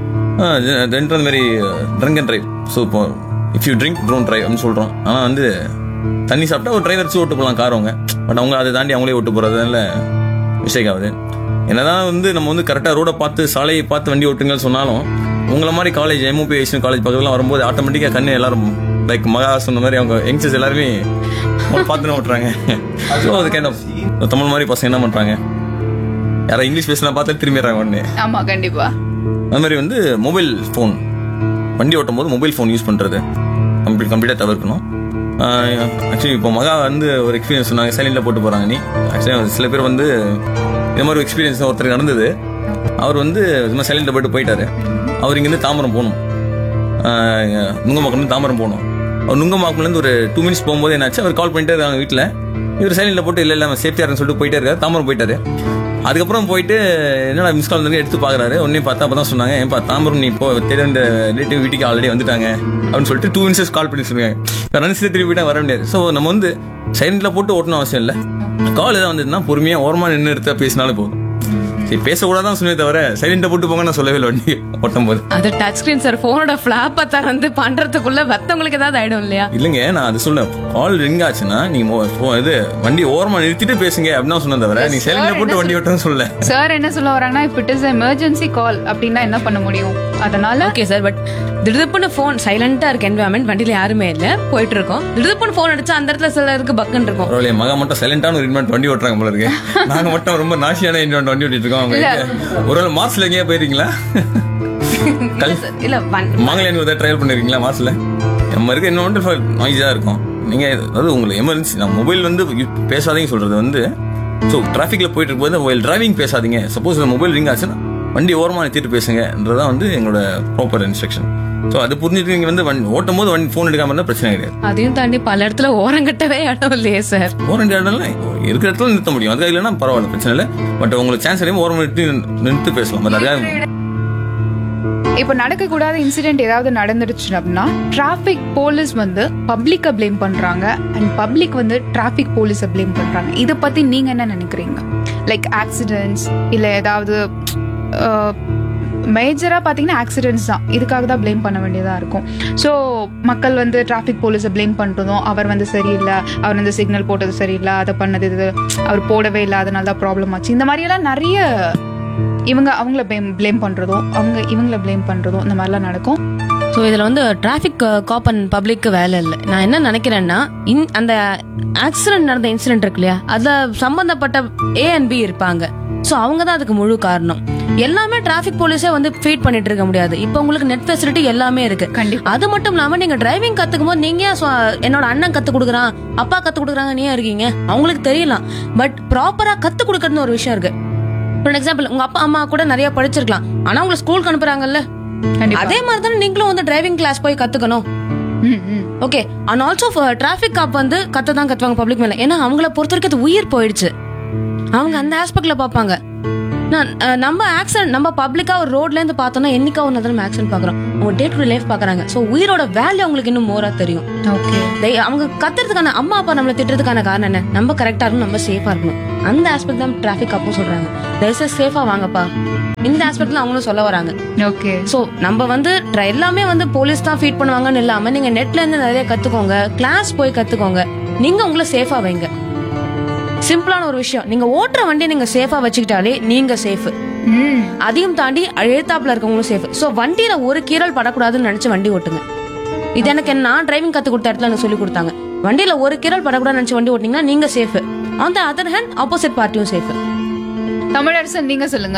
ரெண்டு அந்த மாதிரி ட்ரிங்க் அண்ட் ட்ரைவ். ஸோ இப்போ if you drink don't drive அப்படின்னு சொல்கிறோம். ஆனால் வந்து தண்ணி சாப்பிட்டா ஒரு டிரைவர் வச்சு ஓட்டு போகலாம் கார் அவங்க, பட் அவங்க அதை தாண்டி அவங்களே ஓட்டு போகிறதுனால மிஸ்டேக் ஆகுது. என்னதான் வந்து நம்ம வந்து கரெக்டாக ரோடை பார்த்து சாலையை பார்த்து வண்டி ஓட்டுங்கன்னு சொன்னாலும் உங்களை மாதிரி காலேஜ் எம்ஓபி காலேஜ் பக்கத்துலாம் வரும்போது ஆட்டோமேட்டிக்காக கண்ணு எல்லாரும் லைக் மகா சொன்ன மாதிரி அவங்க யங்ஸ்டர்ஸ் எல்லாருமே பார்த்துன்னு ஓட்டுறாங்க. ஸோ அது கைண்ட் ஆஃப் தமிழ் மாதிரி பசங்க என்ன பண்ணுறாங்க, யாராவது இங்கிலீஷ் பேசலாம் பார்த்தா திரும்பிடுறாங்க உடனே. ஆமா கண்டிப்பா. அது மாதிரி வந்து மொபைல் ஃபோன் வண்டி ஓட்டும் போது மொபைல் ஃபோன் யூஸ் பண்ணுறது கம்ப்ளீட் கம்ப்ளீட்டாக தவிர்க்கணும். ஆக்சுவலி இப்போ மகா வந்து ஒரு எக்ஸ்பீரியன்ஸ் சொன்னாங்க, சைலண்டில் போட்டு போகிறாங்க. நீ ஆக்சுவலி சில பேர் வந்து இது மாதிரி எக்ஸ்பீரியன்ஸ் ஒருத்தருக்கு நடந்தது. அவர் வந்து இது மாதிரி சைலண்டில் போட்டு போயிட்டாரு. அவர் இங்கேருந்து தாம்பரம் போகணும், நுங்கம்பாக்கம்லேருந்து தாம்பரம் போகணும். அவர் நுங்கம்பாக்கம்லேருந்து ஒரு டூ மினிட்ஸ் போகும்போது என்னாச்சு, அவர் கால் பண்ணிட்டு இருக்காங்க வீட்டில். இவர் சைலண்டில் போட்டு இல்லை இல்லை சேஃப்டியாக இருக்குன்னு சொல்லிட்டு போயிட்டே இருக்காரு, தாம்பரம் போயிட்டாரு. அதுக்கப்புறம் போயிட்டு என்னடா மிஸ் கால் வந்து எடுத்து பார்க்குறாரு. ஒன்னே பார்த்தா அப்போ தான் சொன்னாங்க, ஏன்ப்பா தாம்பரம் நீ இப்போ தெரிந்த ரிலேட்டிவ் வீட்டுக்கு ஆல்ரெடி வந்துட்டாங்க அப்படின்னு சொல்லிட்டு டூ மினிட்ஸ் கால் பண்ணி சொல்லுவாங்க. நினைச்சு திருப்பி போயிட்டா வர முடியாது. ஸோ நம்ம வந்து சைலண்டில் போட்டு ஓட்டணும் அவசியம் இல்லை. கால் எதாவது வந்ததுன்னா பொறுமையாக ஓரமாக நின்று எடுத்து பேசினாலும் போதும். சரி பேசக்கூடாதான் சொன்னே தவிர சைலண்டா போட்டு போங்க நான் சொல்லவே இல்லை வண்டி ஓட்டும் போது. அது டச் ஸ்கிரீன் சார், போனோட ஃபிளாப் தான் வந்து பண்றதுக்குள்ள மத்தவங்களுக்கு ஏதாவது ஆயிடும் இல்லையா? இல்லைங்க, நான் அது சொல்ல கால் ரிங் ஆச்சுன்னா நீங்க இது வண்டி ஓரமா நிறுத்திட்டு பேசுங்க அப்படின்னு சொன்ன தவிர நீ சைலண்டா போட்டு வண்டி ஓட்டணும் சொல்ல. சார் என்ன சொல்ல வராங்கன்னா, இஃப் இட் இஸ் எமர்ஜென்சி கால் அப்படின்னா என்ன பண்ண முடியும்? அதனால ஓகே சார், பட் திடுப்புன்னு போன் சைலண்டா இருக்கு, என்வரான்மெண்ட் வண்டியில யாருமே இல்ல, போயிட்டு இருக்கோம். திடுப்புன்னு போன் அடிச்சா அந்த இடத்துல சில இருக்கு பக்குன்னு இருக்கும். பரவாயில்ல, மகா மட்டும் சைலண்டான ஒரு இன்வென்ட் வண்டி ஓட்டுறாங்க போல இருக்கு. நாங்க மட்டும் ரொம்ப நாசியான இன்வென்ட் வண்டி ஓட்டிட்டு இருக்கோம். ஒரு வேளை மார்ச்ல எங்கேயா போயிருக்கீங்களா? இல்ல மாங்கல்யான் ஒரு ட்ரையல் பண்ணிருக்கீங்களா மார்ச்ல? நம்ம இருக்க இன்னொன்று நாய்ஸா இருக்கும். நீங்க அதாவது உங்களுக்கு எமர்ஜென்சி நான் மொபைல் வந்து பேசாதீங்க சொல்றது வந்து, ஸோ டிராஃபிக்ல போயிட்டு இருக்கும்போது மொபைல் டிரைவிங் பேசாதீங்க. சப்போஸ் மொபைல் ரிங் ஆச்சுன்னா வண்டி ஓரமாக நிறுத்திட்டு பேசுங்கன்றதான் வந்து எங்களோட ப்ராப்பர் இன்ஸ்ட்ரக்ஷன். ஸோ அது புரிஞ்சுட்டு நீங்க வந்து ஓட்டும் போது வண்டி ஃபோன் எடுக்காம இருந்தால் பிரச்சனை கிடையாது. அதையும் தாண்டி பல இடத்துல ஓரங்கட்டவே இடம் இல்லையே சார். ஓரம் இடம்ல இருக்கிற இடத்துல நிறுத்த முடியும், அதுக்காக இல்லைன்னா பரவாயில்ல பிரச்சனை இல்லை. பட் உங்களுக்கு சான்ஸ் அடையும் ஓரம் நிறுத்தி நிறுத்தி பேசலாம். பட் அதுக்காக இப்போ நடக்கக்கூடாத இன்சிடென்ட் ஏதாவது நடந்துடுச்சு அப்படின்னா டிராஃபிக் போலீஸ் வந்து பப்ளிக்கை பிளேம் பண்றாங்க அண்ட் பப்ளிக் வந்து டிராஃபிக் போலீஸை பிளேம் பண்றாங்க. இதை பத்தி நீங்க என்ன நினைக்கிறீங்க? லைக் ஆக்சிடென்ட்ஸ் இல்லை ஏதாவது மேஜராக பார்த்தீங்கன்னா ஆக்சிடென்ட்ஸ் தான் இதுக்காக தான் ப்ளேம் பண்ண வேண்டியதாக இருக்கும். ஸோ மக்கள் வந்து டிராஃபிக் போலீஸை ப்ளேம் பண்ணுறதும், அவர் வந்து சரியில்லை, அவர் வந்து சிக்னல் போட்டது சரியில்லை, அதை பண்ணது இது அவர் போடவே இல்லை அதனால தான் ப்ராப்ளம் ஆச்சு, இந்த மாதிரியெல்லாம் நிறைய இவங்க அவங்கள ப்ளேம் ப்ளேம் பண்ணுறதும் அவங்க இவங்கள ப்ளேம் பண்ணுறதும் இந்த மாதிரிலாம் நடக்கும். ஸோ இதில் வந்து டிராஃபிக் காப் அண்ட் பப்ளிக்கு வேலை இல்லை. நான் என்ன நினைக்கிறேன்னா, இன் அந்த ஆக்சிடென்ட் நடந்த இன்சிடென்ட் இருக்கு இல்லையா, அதில் சம்பந்தப்பட்ட ஏ அண்ட் பி இருப்பாங்க. ஸோ அவங்க தான் அதுக்கு முழு காரணம். எல்லாமே டிராஃபிக் போலீஸே வந்து ஃபீட் பண்ணிட்டு இருக்க முடியாது. இப்போ உங்களுக்கு நெட் ஃபெசிலிட்டி எல்லாமே இருக்கு. அது மட்டும் இல்லாம நீங்க டிரைவிங் கத்துக்கும் போது நீங்க என்னோட அண்ணன் கத்து கொடுக்குறான், அப்பா கத்து கொடுக்குறாங்க, நீ இருக்கீங்க, அவங்களுக்கு தெரியலாம். பட் ப்ராப்பரா கத்து கொடுக்கறதுன்னு ஒரு விஷயம் இருக்கு. ஃபார் எக்ஸாம்பிள் உங்க அப்பா அம்மா கூட நிறைய படிச்சிருக்கலாம், ஆனா உங்களை ஸ்கூலுக்கு அனுப்புறாங்கல்ல, அதே மாதிரி தானே நீங்களும் வந்து டிரைவிங் கிளாஸ் போய் கத்துக்கணும். ஓகே, அண்ட் ஆல்சோ டிராஃபிக் காப் வந்து கத்து தான் கத்துவாங்க பப்ளிக் மேல. ஏன்னா அவங்கள பொறுத்த வரைக்கும் அது உயிர் போயிடுச்சு, அவங்க அந்த ஆஸ்பெக்ட்ல பாப்பாங்க. நான் அஹ், நம்ம ஆக்சிடென்ட் நம்ம பப்ளிக்கா ஒரு ரோட்ல இருந்து பார்த்தோம்னா என்னைக்கா ஒரு நம்ம ஆக்சிடென்ட் பாக்குறோம், அவங்க டே டு டே லைஃப் பாக்குறாங்க. ஸோ உயிரோட வேல்யூ அவங்களுக்கு இன்னும் மோரா தெரியும். ஓகே. They- அவங்க கத்துறதுக்கான அம்மா அப்பா நம்மளை திட்டுறதுக்கான காரணம் என்ன? நம்ம கரெக்டா இருக்கணும், நம்ம சேஃபா இருக்கணும். அந்த ஆஸ்பெக்ட் தான் டிராஃபிக் அப்போ சொல்றாங்க, தயவுசெய்து சேஃபா வாங்கப்பா. இந்த ஆஸ்பெக்ட்ல அவங்களும் சொல்ல வராங்க. ஓகே. ஸோ நம்ம வந்து try- எல்லாமே வந்து போலீஸ் தான் ஃபீட் பண்ணுவாங்கன்னு இல்லாம நீங்க நெட்ல இருந்து நிறைய கத்துக்கோங்க, கிளாஸ் போய் கத்துக்கோங்க, நீங்க உங்களை சேஃபா வைங்க. சிம்பிளான ஒரு விஷயம், நீங்க ஓட்டுற வண்டியை நீங்க சேஃபா வச்சுக்கிட்டாலே நீங்க சேஃப். ம். அதையும் தாண்டி எழுத்தாப்புல இருக்கவங்களும் சேஃப். ஸோ வண்டியில ஒரு கீறல் படக்கூடாதுன்னு நினைச்சு வண்டி ஓட்டுங்க. இது எனக்கு என்ன- நான் டிரைவிங் கத்து கொடுத்த இடத்துல எனக்கு சொல்லி கொடுத்தாங்க. வண்டியில ஒரு கீறல் படக்கூடாதுன்னு நினைச்சு வண்டி ஓட்டினீங்கன்னா நீங்க safe. On the other hand opposite பார்ட்டியும் safe. Tamilarasan நீங்க சொல்லுங்க.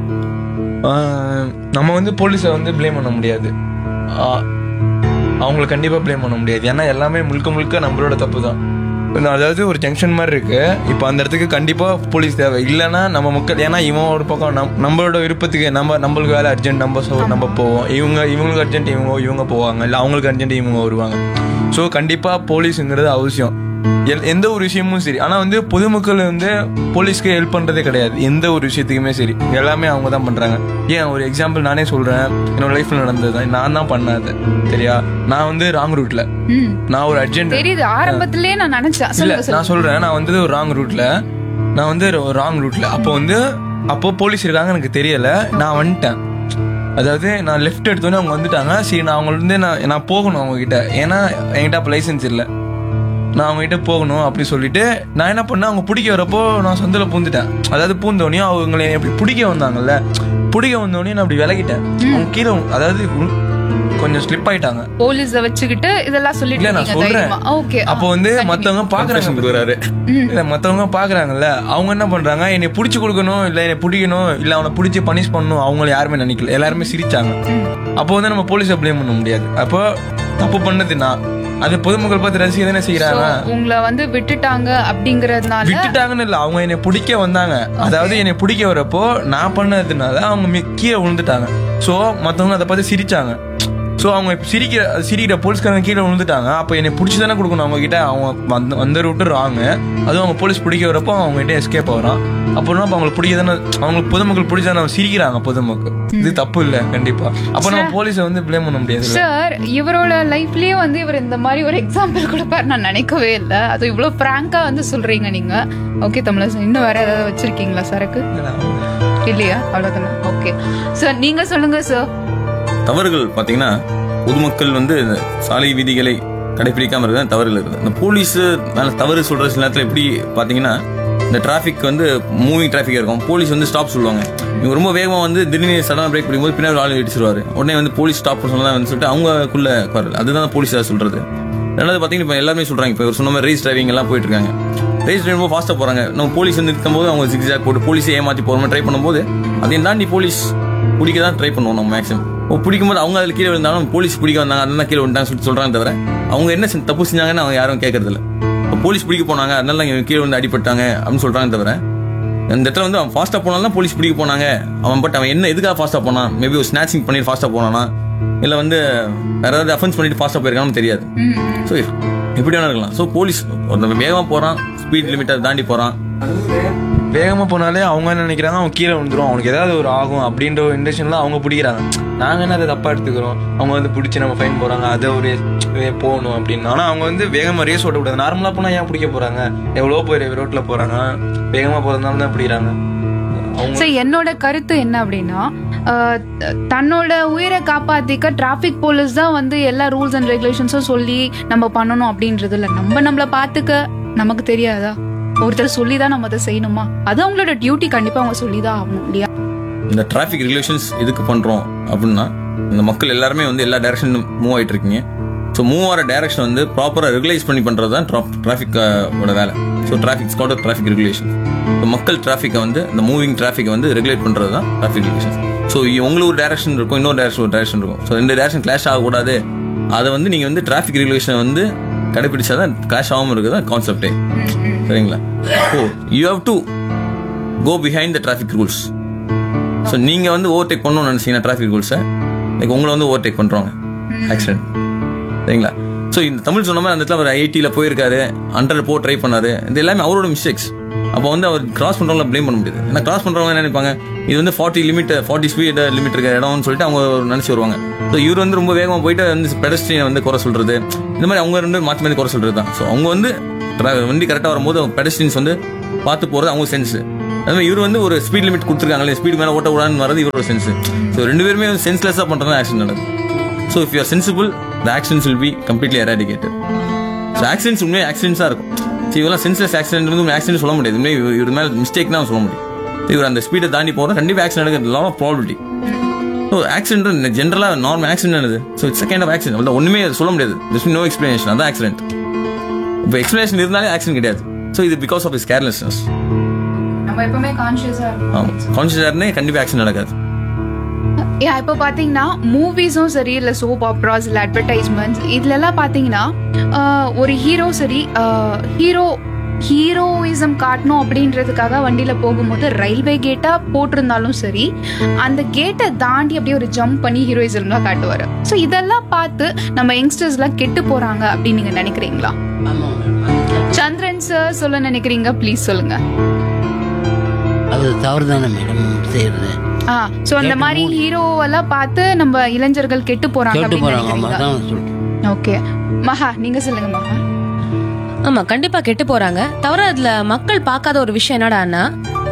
ஆஹ் நம்ம வந்து போலீஸை வந்து ப்ளேம் பண்ண முடியாது. ஆஹ் அவங்கள கண்டிப்பாக ப்ளேம் பண்ண முடியாது. ஏன்னா எல்லாமே முழுக்க முழுக்க நம்மளோட தப்பு தான். அதாவது ஒரு ஜங்ஷன் மாதிரி இருக்கு. இப்போ அந்த இடத்துக்கு கண்டிப்பாக போலீஸ் தேவை. இல்லைன்னா நம்ம மக்கள், ஏன்னா இவன் ஒரு பக்கம் நம் நம்மளோட விருப்பத்துக்கு நம்ம நம்மளுக்கு வேலை அர்ஜென்ட் நம்ம சோ நம்ம போவோம், இவங்க இவங்களுக்கு அர்ஜென்ட் இவங்க இவங்க போவாங்க, இல்லை அவங்களுக்கு அர்ஜென்ட் இவங்க வருவாங்க. ஸோ கண்டிப்பாக போலீஸுங்கிறது அவசியம். எல் எந்த ஒரு விஷயமும் சரி. ஆனால் வந்து பொதுமக்கள் வந்து போலீஸ்க்கு ஹெல்ப் பண்ணுறதே கிடையாது. எந்த ஒரு விஷயத்துக்குமே சரி, எல்லாமே அவங்க தான் பண்ணுறாங்க. ஏன் ஒரு எக்ஸாம்பிள் நானே சொல்கிறேன், என்னோட லைஃப்பில் நடந்தது தான். நான் தான் பண்ணது சரியா. நான் வந்து ராங் ரூட்டில், ம். நான் ஒரு அர்ஜென்ட் தெரியுது, ஆரம்பத்திலே நான் நினைச்சேன். இல்ல சொல்லுங்க நான் சொல்றேன், நான் வந்து ஒரு ராங் ரூட்ல நான் வந்து ஒரு ராங் ரூட்ல அப்போ வந்து அப்போ போலீஸ் இருக்காங்க எனக்கு தெரியல, நான் வந்துட்டேன். அதாவது நான் லெஃப்ட் எடுத்தோன்னே அவங்க வந்துட்டாங்க. சரி நான் அவங்க வந்து நான் நான் போகணும் அவங்க கிட்ட, ஏன்னா என்கிட்ட அப்போ லைசன்ஸ் இல்லை, நான் அவங்க கிட்ட போகணும் அப்படி சொல்லிட்டு நான் என்ன பண்ணேன், அவங்க பிடிக்க வரப்போ நான் சந்தில பூந்துட்டேன். அதாவது பூந்தோடனே அவங்களை எப்படி பிடிக்க வந்தாங்கல்ல, பிடிக்க வந்தோடனே நான் அப்படி விலகிட்டேன். அவங்க கீழே அதாவது கொஞ்சம் ஸ்லிப் ஆயிட்டாங்க. போலீஸ வச்சுக்கிட்டு இதெல்லாம் சொல்லிட்டு இல்ல நான் இருக்கீங்க சொல்றேன். தைரியமா. ஓகே. அப்போ வந்து மத்தவங்க பாக்குறாங்க, இல்ல மத்தவங்க பாக்குறாங்கல்ல, அவங்க என்ன பண்றாங்க, என்னை புடிச்சு கொடுக்கணும், இல்ல என்னை பிடிக்கணும், இல்ல அவனை பிடிச்சி பனிஷ் பண்ணணும், அவங்கள யாருமே நினைக்கல, எல்லாருமே சிரிச்சாங்க. அப்போ வந்து நம்ம போலீஸை ப்ளேம் பண்ண முடியாது. அப்போ தப்பு பண்ணது நான், அது பொதுமக்கள் பார்த்து ரசிக்க தானே செய்யறாங்க. உங்களை வந்து விட்டுட்டாங்க அப்படிங்கறதுனால விட்டுட்டாங்கன்னு இல்ல, அவங்க என்னை பிடிக்க வந்தாங்க. அதாவது என்னை பிடிக்க வரப்போ நான் பண்ணதுனால அவங்க கீழே விழுந்துட்டாங்க. சோ மத்தவங்க அதை பார்த்து சிரிச்சாங்க. ஸோ அவங்க சிரிக்கிற சிரிக்கிற போலீஸ்காரங்க கீழே விழுந்துட்டாங்க. அப்போ என்னை பிடிச்சி தானே கொடுக்கணும் அவங்க கிட்ட. அவங்க வந்த வந்த ரூட்டு ராங்க, அதுவும் அவங்க போலீஸ் பிடிக்க வரப்போ அவங்க கிட்ட எஸ்கேப் ஆகிறான். அப்புறம் அப்போ அவங்களுக்கு பிடிக்க தானே, அவங்களுக்கு பொதுமக்கள் பிடிச்சா சிரிக்கிறாங்க பொதுமக்கள். இது தப்பு இல்லை கண்டிப்பா. அப்போ நம்ம போலீஸை வந்து ப்ளேம் பண்ண முடியாது. சார் இவரோட லைஃப்லயே வந்து இவர் இந்த மாதிரி ஒரு எக்ஸாம்பிள் கொடுப்பாரு நான் நினைக்கவே இல்லை. அது இவ்வளவு பிராங்கா வந்து சொல்றீங்க நீங்க. ஓகே தமிழரசன், இன்னும் வேற ஏதாவது வச்சிருக்கீங்களா சரக்கு? இல்லையா? அவ்வளவுதானே. ஓகே சார், நீங்க சொல்லுங்க சார். தவறுகள் பார்த்தீங்கன்னா பொதுமக்கள் வந்து இந்த சாலை விதிகளை கடைபிடிக்காம இருக்கிறது தவறுகள் இருக்குது. இந்த போலீஸ் மேல தவறு சொல்ற சில நேரத்தில் எப்படி பார்த்தீங்கன்னா, இந்த டிராஃபிக் வந்து மூவிங் டிராஃபிக் இருக்கும், போலீஸ் வந்து ஸ்டாப் சொல்லுவாங்க. இவங்க ரொம்ப வேகமாக வந்து திடீர்னு சடனாக பிரேக் பிடிக்கும்போது பின்னாடி ஆள் இடிச்சிருவாரு. உடனே வந்து போலீஸ் ஸ்டாப் சொல்லலாம் வந்து சொல்லிட்டு அவங்களுக்குள்ள வரல. அதுதான் போலீஸ் சொல்றது. ரெண்டாவது பார்த்தீங்கன்னா இப்போ எல்லாருமே சொல்றாங்க, இப்போ சொன்ன மாதிரி ரேஸ் டிரைவிங் எல்லாம் போயிட்டு இருக்காங்க. ரேஸ் டிரைவ் ரொம்ப ஃபாஸ்ட்டாக போறாங்க. நம்ம போலீஸ் வந்து நிறுத்தும் போது அவங்க ஜிக்ஜாக் போட்டு போலீஸை ஏமாற்றி போகிற மாதிரி ட்ரை பண்ணும்போது அதையும் தாண்டி போலீஸ் பிடிக்க தான் ட்ரை பண்ணுவோம் நம்ம மேக்ஸிமம். பிடிக்கும் போது அவங்க அதில் கீழே விழுந்தாலும் போலீஸ் பிடிக்க வந்தாங்க, அதெல்லாம் கீழே விழுந்தாங்க சொல்லிட்டு சொல்றாங்க. தவிர அவங்க என்ன தப்பு செஞ்சாங்கன்னு அவங்க யாரும் கேட்கறது இல்லை. போலீஸ் பிடிக்க போனாங்க அதனால கீழே வந்து அடிபட்டாங்க அப்படின்னு சொல்றாங்க. தவிர இந்த இடத்துல வந்து அவன் ஃபாஸ்ட்டாக போனாலும் போலீஸ் பிடிக்க போனாங்க. அவன் பட் அவன் என்ன எதுக்காக ஃபாஸ்ட்டாக போனான், மேபி ஒரு ஸ்நாச்சிங் பண்ணிட்டு ஃபாஸ்ட்டாக போனானா, இல்லை வந்து வேற ஏதாவது அஃபென்ஸ் பண்ணிட்டு ஃபாஸ்ட்டாக போயிருக்கான்னு தெரியாது. ஸோ எப்படி வேணா இருக்கலாம். ஸோ போலீஸ் வேகமாக போறான், ஸ்பீட் லிமிட்டை தாண்டி போறான். வேகமாக போனாலே அவங்க என்ன நினைக்கிறாங்க, அவன் கீழே விழுந்துரும், அவனுக்கு ஏதாவது ஒரு ஆகும் அப்படின்ற ஒரு இன்டென்ஷன்ல அவங்க பிடிக்கிறாங்க. நாங்கள் என்ன அதை தப்பாக எடுத்துக்கிறோம், அவங்க வந்து பிடிச்சி நம்ம ஃபைன் போகிறாங்க, அதை ஒரு போகணும் அப்படின்னு. ஆனால் அவங்க வந்து வேகமாக ரேஸ் ஓட்டக்கூடாது. நார்மலாக போனால் ஏன் பிடிக்க போகிறாங்க, எவ்வளோ பேர் ரோட்டில் போகிறாங்க, வேகமாக போகிறதுனால தான் பிடிக்கிறாங்க. சரி, என்னோட கருத்து என்ன அப்படின்னா, தன்னோட உயிரை காப்பாத்திக்க டிராபிக் போலீஸ் தான் வந்து எல்லா ரூல்ஸ் அண்ட் ரெகுலேஷன்ஸும் சொல்லி நம்ம பண்ணணும் அப்படின்றது இல்லை. நம்ம நம்மள பாத்துக்க நமக்கு தெரியாதா? ஒருத்தர் சொல்லிதான் நம்ம அதை செய்யணுமா? அது அவங்களோட டியூட்டி, கண்டிப்பா அவங்க சொல்லிதான் ஆகணும் இல்லையா? இந்த டிராஃபிக் ரெகுலேஷன்ஸ் எதுக்கு பண்றோம் அப்படின்னா, இந்த மக்கள் எல்லாருமே வந்து எல்லா டைரக்ஷனும் மூவ் ஆயிட்டு இருக்கீங்க. ஸோ மூவ் ஆகிற டைரக்ஷன் வந்து ப்ராப்பராக ரெகுலைஸ் பண்ணி பண்ணுறது தான் டிராஃபிக்கோட வேலை. So traffic Scott traffic regulation. So மக்கள் டிராஃபிக்கை வந்து இந்த மூவிங் டிராஃபிக்கை வந்து ரெகுலேட் பண்ணுறது தான் டிராஃபிக் ரெகுலேஷன். ஸோ உங்களுக்கு ஒரு டைரக்ஷன் இருக்கும், இன்னொரு டைரக்ஷன் ஒரு டைரக்ஷன் இருக்கும். ஸோ ரெண்டு டைரக்ஷன் கிளாஷ் ஆகக்கூடாது. அதை வந்து நீங்கள் வந்து டிராஃபிக் ரெகுலேஷனை வந்து கடைபிடிச்சா தான் கிளாஷ் ஆகாமல் இருக்குது தான் கான்செப்டே. சரிங்களா? ஓ you have to go behind the traffic rules. So நீங்கள் வந்து ஓவர்டேக் பண்ணணும்னு நினச்சிங்கன்னா டிராஃபிக் ரூல்ஸை, லைக் உங்களை வந்து ஓவர்டேக் பண்ணுறாங்க, ஆக்சிடென்ட். சரிங்களா? ஸோ இந்த தமிழ் சொன்ன மாதிரி அந்த இடத்துல அவர் ஐடியில் போயிருக்காரு, ஹண்ட்ரட் போ ட்ரை பண்ணாரு, இது எல்லாமே அவரோட மிஸ்டேக்ஸ். அப்போ வந்து அவர் கிராஸ் பண்றவங்கள ப்ளேம் பண்ண முடியாது. ஏன்னா கிராஸ் பண்றவங்க என்ன நினைப்பாங்க, இது வந்து forty limit forty speed limit இருக்க இடம்னு சொல்லிட்டு அவங்க நினைச்சு வருவாங்க. ஸோ இவர் வந்து ரொம்ப வேகமாக போயிட்டு வந்து பெடஸ்ட்ரியனை வந்து குறை சொல்றது, இந்த மாதிரி அவங்க ரெண்டு மாற்றி மாற்றி குறை சொல்றது தான். ஸோ அவங்க வந்து வண்டி கரெக்டாக வரும்போது அவங்க பெடஸ்ட்ரியன்ஸ் வந்து பார்த்து போகிறது அவங்க சென்ஸ். அது மாதிரி இவர் வந்து ஒரு ஸ்பீட் லிமிட் கொடுத்துருக்காங்களே, ஸ்பீட் மேலே ஓட்ட விடான்னு வரது இவரோட சென்ஸ். ஸோ ரெண்டு பேருமே சென்ஸ்லெஸ்ஸாக பண்ணுறது ஆக்சிடென்ட் நடக்குது. So if you are sensible, the accidents will be completely eradicated. So accidents உண்மையாக ஆக்சிடென்ட்ஸாக இருக்கும். ஸோ இதெல்லாம் சென்ஸ்லெஸ் ஆக்சிடென்ட் வந்து ஆக்சிடென்ட் சொல்ல முடியாது. உண்மையாக இவர் மேலே மிஸ்டேக் தான் சொல்ல முடியும். இவர் அந்த ஸ்பீடை தாண்டி போகிற கண்டிப்பாக ஆக்சிடென்ட் நடக்குது, law of probability. So accident ஜென்ரலாக நார்மல் ஆக்சிடென்ட் என்னது, so it's kind of accident. அவ்வளோ ஒன்றுமே சொல்ல முடியாது, திஸ் நோ எக்ஸ்பிளனேஷன், அதான் ஆக்சிடென்ட். இப்போ எக்ஸ்பிளனேஷன் இருந்தாலே ஆக்சிடென்ட் கிடையாது. ஸோ இது பிகாஸ் ஆஃப் இஸ் கேர்லெஸ்னஸ். நம்ம எப்பவுமே கான்ஷியஸா இருக்கோம். ஆமாம், கான்ஷியஸாக இருந்தே கண்டிப்பாக ஆக்சிடென்ட் நடக்காது. ஏன் இப்போ பார்த்தீங்கன்னா மூவிஸும் சரி, இல்லை சோப் ஆப்ராஸ், இல்லை அட்வர்டைஸ்மெண்ட்ஸ், இதுலலாம் பார்த்தீங்கன்னா ஒரு ஹீரோ சரி, ஹீரோ ஹீரோயிசம் காட்டணும் அப்படின்றதுக்காக வண்டியில் போகும்போது ரயில்வே கேட்டாக போட்டிருந்தாலும் சரி, அந்த கேட்டை தாண்டி அப்படியே ஒரு ஜம்ப் பண்ணி ஹீரோயிசம்லாம் காட்டுவார். ஸோ இதெல்லாம் பார்த்து நம்ம யங்ஸ்டர்ஸ்லாம் கெட்டு போகிறாங்க அப்படின்னு நீங்கள் நினைக்கிறீங்களா? சந்திரன் சார் சொல்ல நினைக்கிறீங்க, ப்ளீஸ் சொல்லுங்க. அது தவறு தானே மேடம் செய்யறது. ஆ சோ அந்த மாதிரி ஹீரோவெல்லாம் பார்த்து நம்ம இளைஞர்கள் கெட்டு போறாங்க கெட்டு அப்படின்னு போறாங்க. நினைக்கிறீங்களா? ஓகே மகா, நீங்க சொல்லுங்க மகா. ஆமா, கண்டிப்பா கெட்டு போறாங்க. தவிர அதுல மக்கள் பார்க்காத ஒரு விஷயம் என்னடான்னா,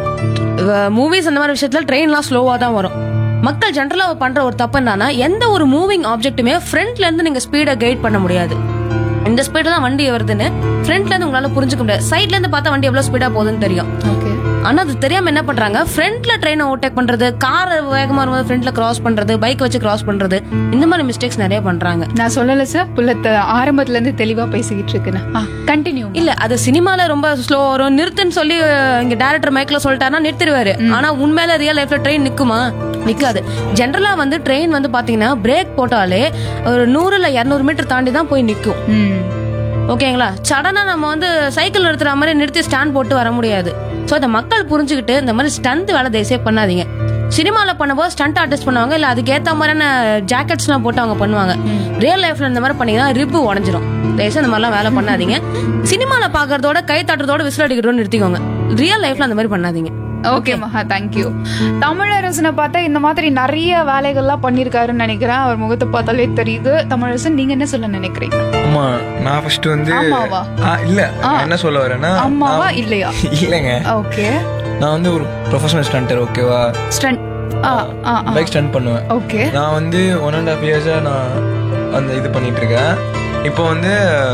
மூவிஸ் அந்த மாதிரி விஷயத்துல ட்ரெயின்லாம் ஸ்லோவா தான் வரும். மக்கள் ஜென்ரலா பண்ற ஒரு தப்பு என்னன்னா, எந்த ஒரு மூவிங் ஆப்ஜெக்ட்டுமே ஃப்ரண்ட்ல இருந்து நீங்க ஸ்பீடை கைட் பண்ண முடியாது. இந்த ஸ்பீட்ல தான் வண்டி வருதுன்னு ஃப்ரண்ட்ல இருந்து உங்களால புரிஞ்சுக்க முடியாது. சைட்ல இருந்து பார்த்தா வண்டி எவ்வளவு ஸ்பீடா போகுதுன்னு தெரியும். ஓகே, ஆனா அது தெரியாம என்ன பண்றாங்க, ஃப்ரண்ட்ல ட்ரெயினை ஓவர்டேக் பண்றது, கார் வேகமா வரும்போது ஃப்ரண்ட்ல கிராஸ் பண்றது, பைக் வச்சு கிராஸ் பண்றது, இந்த மாதிரி மிஸ்டேக்ஸ் நிறைய பண்றாங்க. நான் சொல்லல சார், புள்ளத்த ஆரம்பத்துல இருந்து தெளிவா பேசிக்கிட்டு இருக்குன்னு. கண்டினியூ. இல்ல, அது சினிமால ரொம்ப ஸ்லோ வரும், நிறுத்துன்னு சொல்லி இங்க டைரக்டர் மைக்ல சொல்லிட்டாருன்னா நிறுத்திடுவாரு. ஆனா உண்மையில ரியல் லைஃப்ல ட்ரெயின் நிக்குமா? நிக்காது. ஜென்ரலா வந்து ட்ரெயின் வந்து பாத்தீங்கன்னா பிரேக் போட்டாலே ஒரு நூறு இல்ல இருநூறு மீட்டர் தாண்டி தான் போய் நிக்கும். ஓகேங்களா? சடனா நம்ம வந்து சைக்கிள் நிறுத்துற மாதிரி நிறுத்தி ஸ்டாண்ட் போட்டு வர முடியாது. ஸோ அதை மக்கள் புரிஞ்சுக்கிட்டு இந்த மாதிரி ஸ்டண்ட் வேலை தயவுசெய்து பண்ணாதீங்க. சினிமாவில் பண்ணும்போது ஸ்டண்ட் ஆர்டிஸ்ட் பண்ணுவாங்க, இல்லை அதுக்கேற்ற மாதிரியான ஜாக்கெட்ஸ்லாம் போட்டு அவங்க பண்ணுவாங்க. ரியல் லைஃப்ல இந்த மாதிரி பண்ணீங்கன்னா ரிப்பு உடஞ்சிரும். தயவுசெய்து இந்த மாதிரிலாம் வேலை பண்ணாதீங்க. சினிமாவில் பார்க்கறதோட கை தட்டுறதோட விசில் அடிக்கிறோன்னு நிறுத்திக்கோங்க. ரியல் லைஃப்ல அந்த மாதிரி பண்ணாதீங்க. ஓகே மகா, தேங்க்யூ. தமிழரசனை பார்த்தா இந்த மாதிரி நிறைய வேலைகள்லாம் பண்ணிருக்காருன்னு நினைக்கிறேன். அவர் முகத்தை பார்த்தாலே தெரியுது. தமிழரசன், நீங்க என்ன சொல்ல நினைக்கிறீங்க? ஆமா, நான் ஃபர்ஸ்ட் வந்து ஆமாவா? ஆ, இல்ல நான் என்ன சொல்ல வரேன்னா, அம்மாவா இல்லையா? இல்லைங்க, ஓகே, நான் வந்து ஒரு ப்ரொஃபஷனல் ஸ்டண்டர். ஓகேவா? ஸ்டண்ட் பைக் ஸ்டண்ட் பண்ணுவேன். ஓகே, நான் வந்து ஒன் அண்ட் ஹாஃப் இயர்ஸா நான் அந்த இது பண்ணிட்டு இருக்கேன். இப்போ வந்து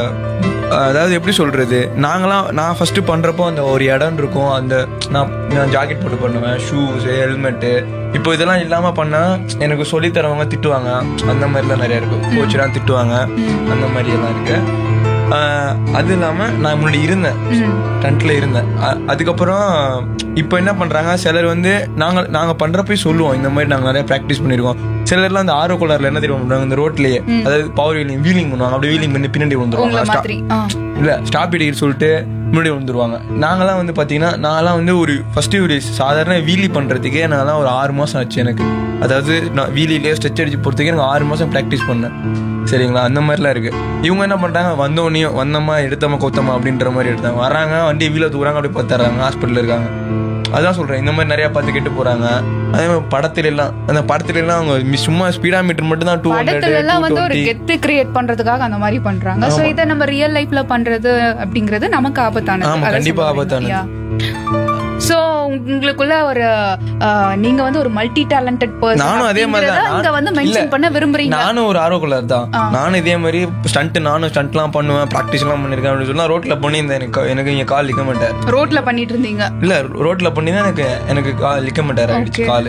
அதாவது எப்படி சொல்றது, நாங்களாம் நான் ஃபர்ஸ்ட் பண்றப்போ அந்த ஒரு இடம் இருக்கும், அந்த நான் நான் ஜாக்கெட் போட்டு பண்ணுவேன், ஷூஸ், ஹெல்மெட்டு. இப்போ இதெல்லாம் இல்லாம பண்ணா எனக்கு சொல்லி தரவங்க திட்டுவாங்க, அந்த மாதிரிலாம் நிறைய இருக்கு. கோச்செல்லாம் திட்டுவாங்க, அந்த மாதிரி எல்லாம் இருக்கு. அது இல்லாம நான் முன்னாடி இருந்தேன், டென்ட்ல இருந்தேன். அதுக்கப்புறம் இப்போ என்ன பண்றாங்க, சிலர் வந்து நாங்க நாங்க பண்றப்ப சொல்லுவோம், இந்த மாதிரி நாங்க நிறைய ப்ராக்டிஸ் பண்ணிருக்கோம். சிலர்லாம் அந்த ஆரோ கோளாறுல என்ன தெரியும் பண்ணுவாங்க, இந்த ரோட்லயே அதாவது பவர் வீலிங் வீலிங் பண்ணுவாங்க. அப்படி வீலிங் பண்ணி பின்னாடி வந்துருவாங்க. இல்ல ஸ்டாப் இடிக்கிட்டு சொல்லிட்டு முன்னாடி வந்துருவாங்க. நாங்கெல்லாம் வந்து பாத்தீங்கன்னா, நான்லாம் வந்து ஒரு ஃபர்ஸ்ட் ஒரு சாதாரண வீலி பண்றதுக்கே நான்லாம் ஒரு ஆறு மாசம் ஆச்சு எனக்கு. அதாவது நான் வீலிலே ஸ்ட்ரெச் அடிச்சு போறதுக்கே எனக்கு ஆறு மாசம் ப்ராக்டிஸ் பண்ணேன். சரிங்களா? அந்த மாதிரிலாம் இருக்கு. இவங்க என்ன பண்றாங்க, வந்தோடனையும் வந்தம்மா எடுத்தம்மா கொத்தம்மா அப்படின்ற மாதிரி எடுத்தாங்க. வராங்க, வண்டியை வீல தூக்குறாங்க, அப்படியே பார்த்துறாங்க, ஹாஸ்பிட்டல் இருக்காங்க. அதான் சொல்றேன், இந்த மாதிரி நிறைய பார்த்து கெட்டு போறாங்க. அதே மாதிரி படத்துல எல்லாம், அந்த படத்துல எல்லாம் அவங்க சும்மா ஸ்பீடா மீட்டர் மட்டும் தான் டூ படத்துல எல்லாம் வந்து ஒரு கெத்து கிரியேட் பண்றதுக்காக அந்த மாதிரி பண்றாங்க. சோ இத நம்ம ரியல் லைஃப்ல பண்றது அப்படிங்கிறது நமக்கு ஆபத்தானது. ஆமா, கண்டிப்பா ஆபத்தானது. சோ உங்களுக்குள்ள ஒரு நீங்க வந்து ஒரு மல்டி டேலண்டட் பர்சன். நானும் அதே மாதிரி தான் இங்க வந்து மென்ஷன் பண்ண விரும்புறீங்க. நானும் ஒரு ஆர்வக்குள்ளர் தான். நானும் இதே மாதிரி ஸ்டண்ட் நானும் ஸ்டண்ட்லாம் பண்ணுவேன், பிராக்டிஸ் எல்லாம் பண்ணிருக்கேன். அப்படின்னு சொன்னா ரோட்ல பண்ணியிருந்தேன், எனக்கு எனக்கு இங்க கால் லிக்க மாட்டார். ரோட்ல பண்ணிட்டு இருந்தீங்க? இல்ல, ரோட்ல பண்ணி தான் எனக்கு எனக்கு கால் லிக்க மாட்டார், ஆயிடுச்சு காலு.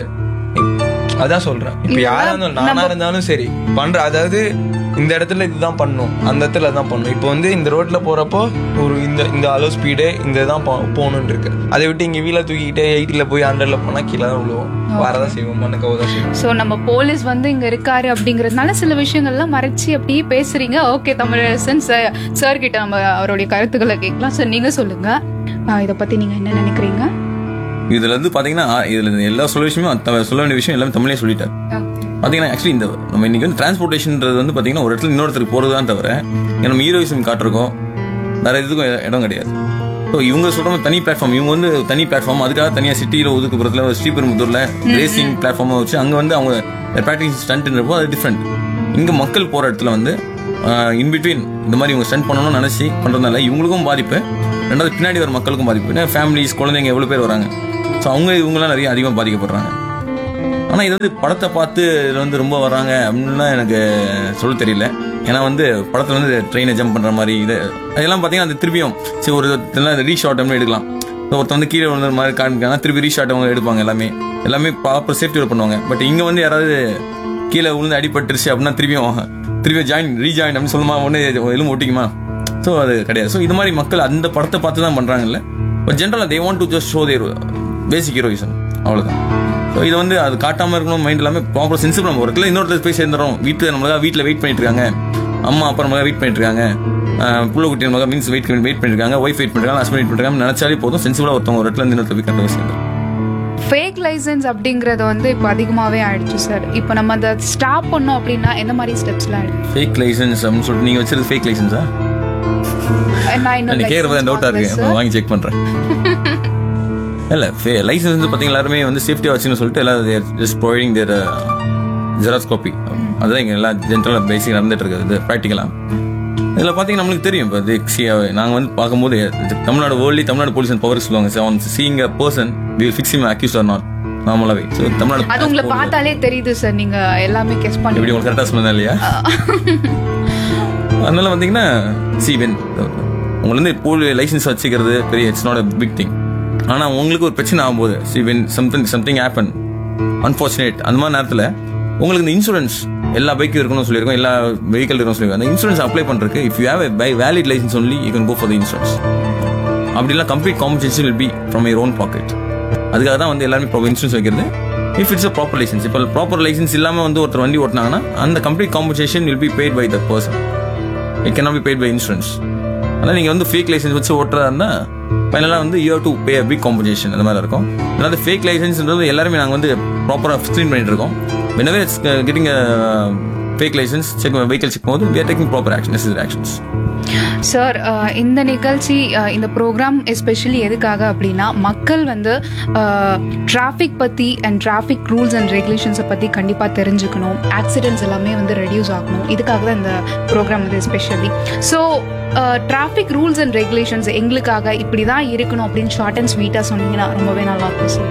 அதான் சொல்றேன், இப்ப யாரா இருந்தாலும் நானா இருந்தாலும் சரி பண்ற, அதாவது இந்த இடத்துல இதுதான் பண்ணும், அந்த இடத்துல தான் பண்ணும். இப்போ வந்து இந்த ரோட்ல போறப்போ ஒரு இந்த இந்த அளவு ஸ்பீடு இந்த தான் போகணும்னு இருக்கு. அதை விட்டு இங்க வீல தூக்கிக்கிட்டே எயிட்டில போய் ஹண்ட்ரட்ல போனா கீழே தான் விழுவோம், வரதான் செய்வோம், மண்ணுக்கதான் செய்வோம். ஸோ நம்ம போலீஸ் வந்து இங்க இருக்காரு அப்படிங்கறதுனால சில விஷயங்கள்லாம் மறைச்சி அப்படியே பேசுறீங்க. ஓகே தமிழரசன் சார், சார் கிட்ட நம்ம அவருடைய கருத்துக்களை கேட்கலாம். சார் நீங்க சொல்லுங்க, இதை பத்தி நீங்க என்ன நினைக்கிறீங்க? இதுல இருந்து பாத்தீங்கன்னா, இதுல எல்லா சொல்யூஷனுமே சொல்ல வேண்டிய விஷயம் எல்லாமே தமிழே சொல்லிட்டாரு. பாத்தீங்கன்னா ஆக்சுவலி இந்த நம்ம இன்னைக்கு வந்து டிரான்ஸ்போர்டேஷன்ன்றது வந்து பாத்தீங்கன்னா ஒரு இடத்துல இன்னொருத்தருக்கு போறதுதான் தவிர நம்ம ஹீரோயிசம் காட்டுறோம் வேற எதுக்கும் இடம் கிடையாது. ஸோ இவங்க சொல்ற மாதிரி தனி பிளாட்ஃபார்ம், இவங்க வந்து தனி பிளாட்ஃபார்ம், அதுக்காக தனியாக சிட்டியில் ஒதுக்குப்புறத்தில் ஸ்ரீபெரும்புத்தூரில் ரேசிங் பிளாட்ஃபார்மை வச்சு அங்கே வந்து அவங்க ப்ராக்டிஸ் ஸ்டண்ட்ன்றப்போ அது டிஃப்ரெண்ட். இங்கே மக்கள் போகிற இடத்துல வந்து இன்பிட்வீன் இந்த மாதிரி இவங்க ஸ்டண்ட் பண்ணணும்னு நினச்சி பண்ணுறதுனால இவங்களுக்கும் பாதிப்பு, ரெண்டாவது பின்னாடி வர மக்களுக்கும் பாதிப்பு. ஏன்னா ஃபேமிலிஸ் குழந்தைங்க எவ்வளோ பேர் வராங்க, ஸோ அவங்க இவங்களாம் நிறைய அதிகமாக பாதிக்கப்படுறாங்க. ஆனால் இது வந்து படத்தை பார்த்து இதில் வந்து ரொம்ப வராங்க அப்படின்லாம் எனக்கு சொல்ல தெரியல. ஏன்னா வந்து படத்தில் வந்து ட்ரெயினை ஜம்ப் பண்ணுற மாதிரி இது அதெல்லாம் பார்த்தீங்கன்னா அது திருப்பியும் சரி ஒரு ரீஷார்ட் அப்படின்னு எடுக்கலாம். ஒருத்தர் வந்து கீழே விழுந்த மாதிரி காமிக்காங்கன்னா திருப்பி ரீஷார்ட் அவங்க எடுப்பாங்க. எல்லாமே எல்லாமே ப்ராப்பர் சேஃப்டியோட பண்ணுவாங்க. பட் இங்கே வந்து யாராவது கீழே விழுந்து அடிபட்டுருச்சு அப்படின்னா திருப்பியும் திருப்பியும் ஜாயின் ரீஜாயின் அப்படின்னு சொல்லுமா ஒன்று எலும்பு ஒட்டிக்குமா? ஸோ அது கிடையாது. ஸோ இது மாதிரி மக்கள் அந்த படத்தை பார்த்து தான் பண்ணுறாங்கல்ல. பட் ஜென்ரலாக they want to just show there basic heroism, அவ்வளோதான். ஸோ இது வந்து அது காட்டாமல் இருக்கணும், மைண்ட் எல்லாமே ப்ராப்பர் சென்சிபிள். நம்ம ஒருக்கில் இன்னொருத்தர் போய் சேர்ந்துடும், வீட்டில் நம்மளாக வீட்டில் வெயிட் பண்ணிட்டு இருக்காங்க, அம்மா அப்பா நம்மளாக வெயிட் பண்ணிட்டு இருக்காங்க, புள்ள குட்டி நம்மளாக மீன்ஸ் வெயிட் வெயிட் பண்ணிருக்காங்க, ஒய்ஃப் வெயிட் பண்ணிருக்காங்க, ஹஸ்பண்ட் வெயிட் பண்ணிருக்காங்க, நினைச்சாலே போதும் சென்சிபிளாக ஒருத்தவங்க ஒரு இடத்துல இருந்து இன்னொருத்தர் போய் கரெக்டாக சேர்ந்துடும். ஃபேக் லைசன்ஸ் அப்படிங்கிறது வந்து இப்போ அதிகமாகவே ஆயிடுச்சு சார். இப்போ நம்ம அதை ஸ்டாப் பண்ணோம் அப்படின்னா எந்த மாதிரி ஸ்டெப்ஸ்லாம் ஆயிடுச்சு? ஃபேக் லைசன்ஸ் அப்படின்னு சொல்லிட்டு நீங்கள் வச்சிருக்க ஃபேக் லைசன்ஸா? நான் இன்னும் கேட்குறது டவுட்டாக இருக்கு, வாங்கி செக் பண்ணுறேன். இல்லை லைசன்ஸ் வந்து பார்த்தீங்கன்னா எல்லாருமே வந்து சேஃப்டியாக வச்சுன்னு சொல்லிட்டு எல்லாம் ஜஸ்ட் ப்ரொவைடிங் தேர் ஜெராக்ஸ் காப்பி. அதுதான் இங்கே எல்லாம் ஜென்ரலாக பேசிக் நடந்துட்டு இருக்குது ப்ராக்டிக்கலாக. இதில் பார்த்தீங்கன்னா நம்மளுக்கு தெரியும். இப்போ சி நாங்கள் வந்து பார்க்கும்போது Tamil Nadu worldly Tamil Nadu police and power சொல்லுவாங்க, seeing a person we will fix him accused R not நார்மலாகவே. ஸோ தமிழ்நாடு அது உங்களை பார்த்தாலே தெரியுது சார், நீங்கள் எல்லாமே கெஸ் பண்ணி எப்படி உங்களுக்கு கரெக்டாக சொன்னதா இல்லையா? அதனால வந்தீங்கன்னா சி வென் உங்களுக்கு வந்து போலி லைசன்ஸ் வச்சுக்கிறது பெரிய it's not a big thing. ஆனால் உங்களுக்கு ஒரு பிரச்சனை ஆகும்போது see when something something happen unfortunate அந்த மாதிரி நேரத்தில் உங்களுக்கு இந்த இன்சூரன்ஸ் எல்லா பைக்கும் இருக்கணும்னு சொல்லியிருக்கோம், எல்லா வெஹிக்கல் இருக்கணும்னு சொல்லியிருக்கோம். அந்த இன்சூரன்ஸ் அப்ளை பண்ணுறதுக்கு if you have a by valid licence only you can go for the insurance. அப்படிலாம் complete compensation will be from your own packet. அதுக்காக தான் வந்து எல்லாருமே இன்சூரன்ஸ் வைக்கிறது. If it's a proper licence. இப்போ ப்ராப்பர் லைசன்ஸ் இல்லாமல் வந்து ஒருத்தர் வண்டி ஓட்டினாங்கன்னா அந்த complete compensation will be paid by the person, it can not be paid by insurance. அதனால் நீங்கள் வந்து ஃபேக் லைசன்ஸ் வச்சு ஓட்டுறதா இருந்தால் ஃபைனலாக வந்து you have to pay a big compensation அந்த மாதிரி இருக்கும். அதாவது ஃபேக் லைசன்ஸ்ன்றது எல்லாருமே நாங்கள் வந்து ப்ராப்பராக ஸ்க்ரீன் பண்ணிட்டு இருக்கோம். whenever it's uh, getting a uh, fake license check vehicle check போது we are taking proper action, necessary actions. Sir இந்த நிகழ்ச்சி இந்த ப்ரோக்ராம் எஸ்பெஷலி எதுக்காக அப்படின்னா மக்கள் வந்து டிராஃபிக் பற்றி அண்ட் டிராஃபிக் ரூல்ஸ் அண்ட் ரெகுலேஷன்ஸை பற்றி கண்டிப்பாக தெரிஞ்சுக்கணும், ஆக்சிடென்ட்ஸ் எல்லாமே வந்து ரெடியூஸ் ஆகணும். இதுக்காக தான் இந்த ப்ரோக்ராம் வந்து especially. So traffic rules and regulations எங்களுக்காக இப்படி தான் இருக்கணும் அப்படின்னு ஷார்ட் அண்ட் ஸ்வீட்டாக சொன்னீங்கன்னா ரொம்பவே நல்லா இருக்கும் சார்.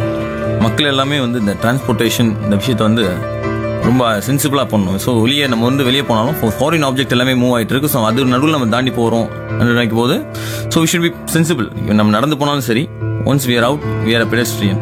மக்கள் எல்லாமே வந்து இந்த டிரான்ஸ்போர்ட்டேஷன் இந்த விஷயத்தை வந்து ரொம்ப சென்சிபிளாக பண்ணணும். ஸோ வெளியே நம்ம வந்து வெளியே போனாலும் ஃபாரின் ஆப்ஜெக்ட் எல்லாமே மூவ் ஆகிட்டு இருக்கு. ஸோ அது நடுவில் நம்ம தாண்டி போகிறோம் நினைக்கும் போது so we should be sensible. நம்ம நடந்து போனாலும் சரி, once we are out we are a pedestrian.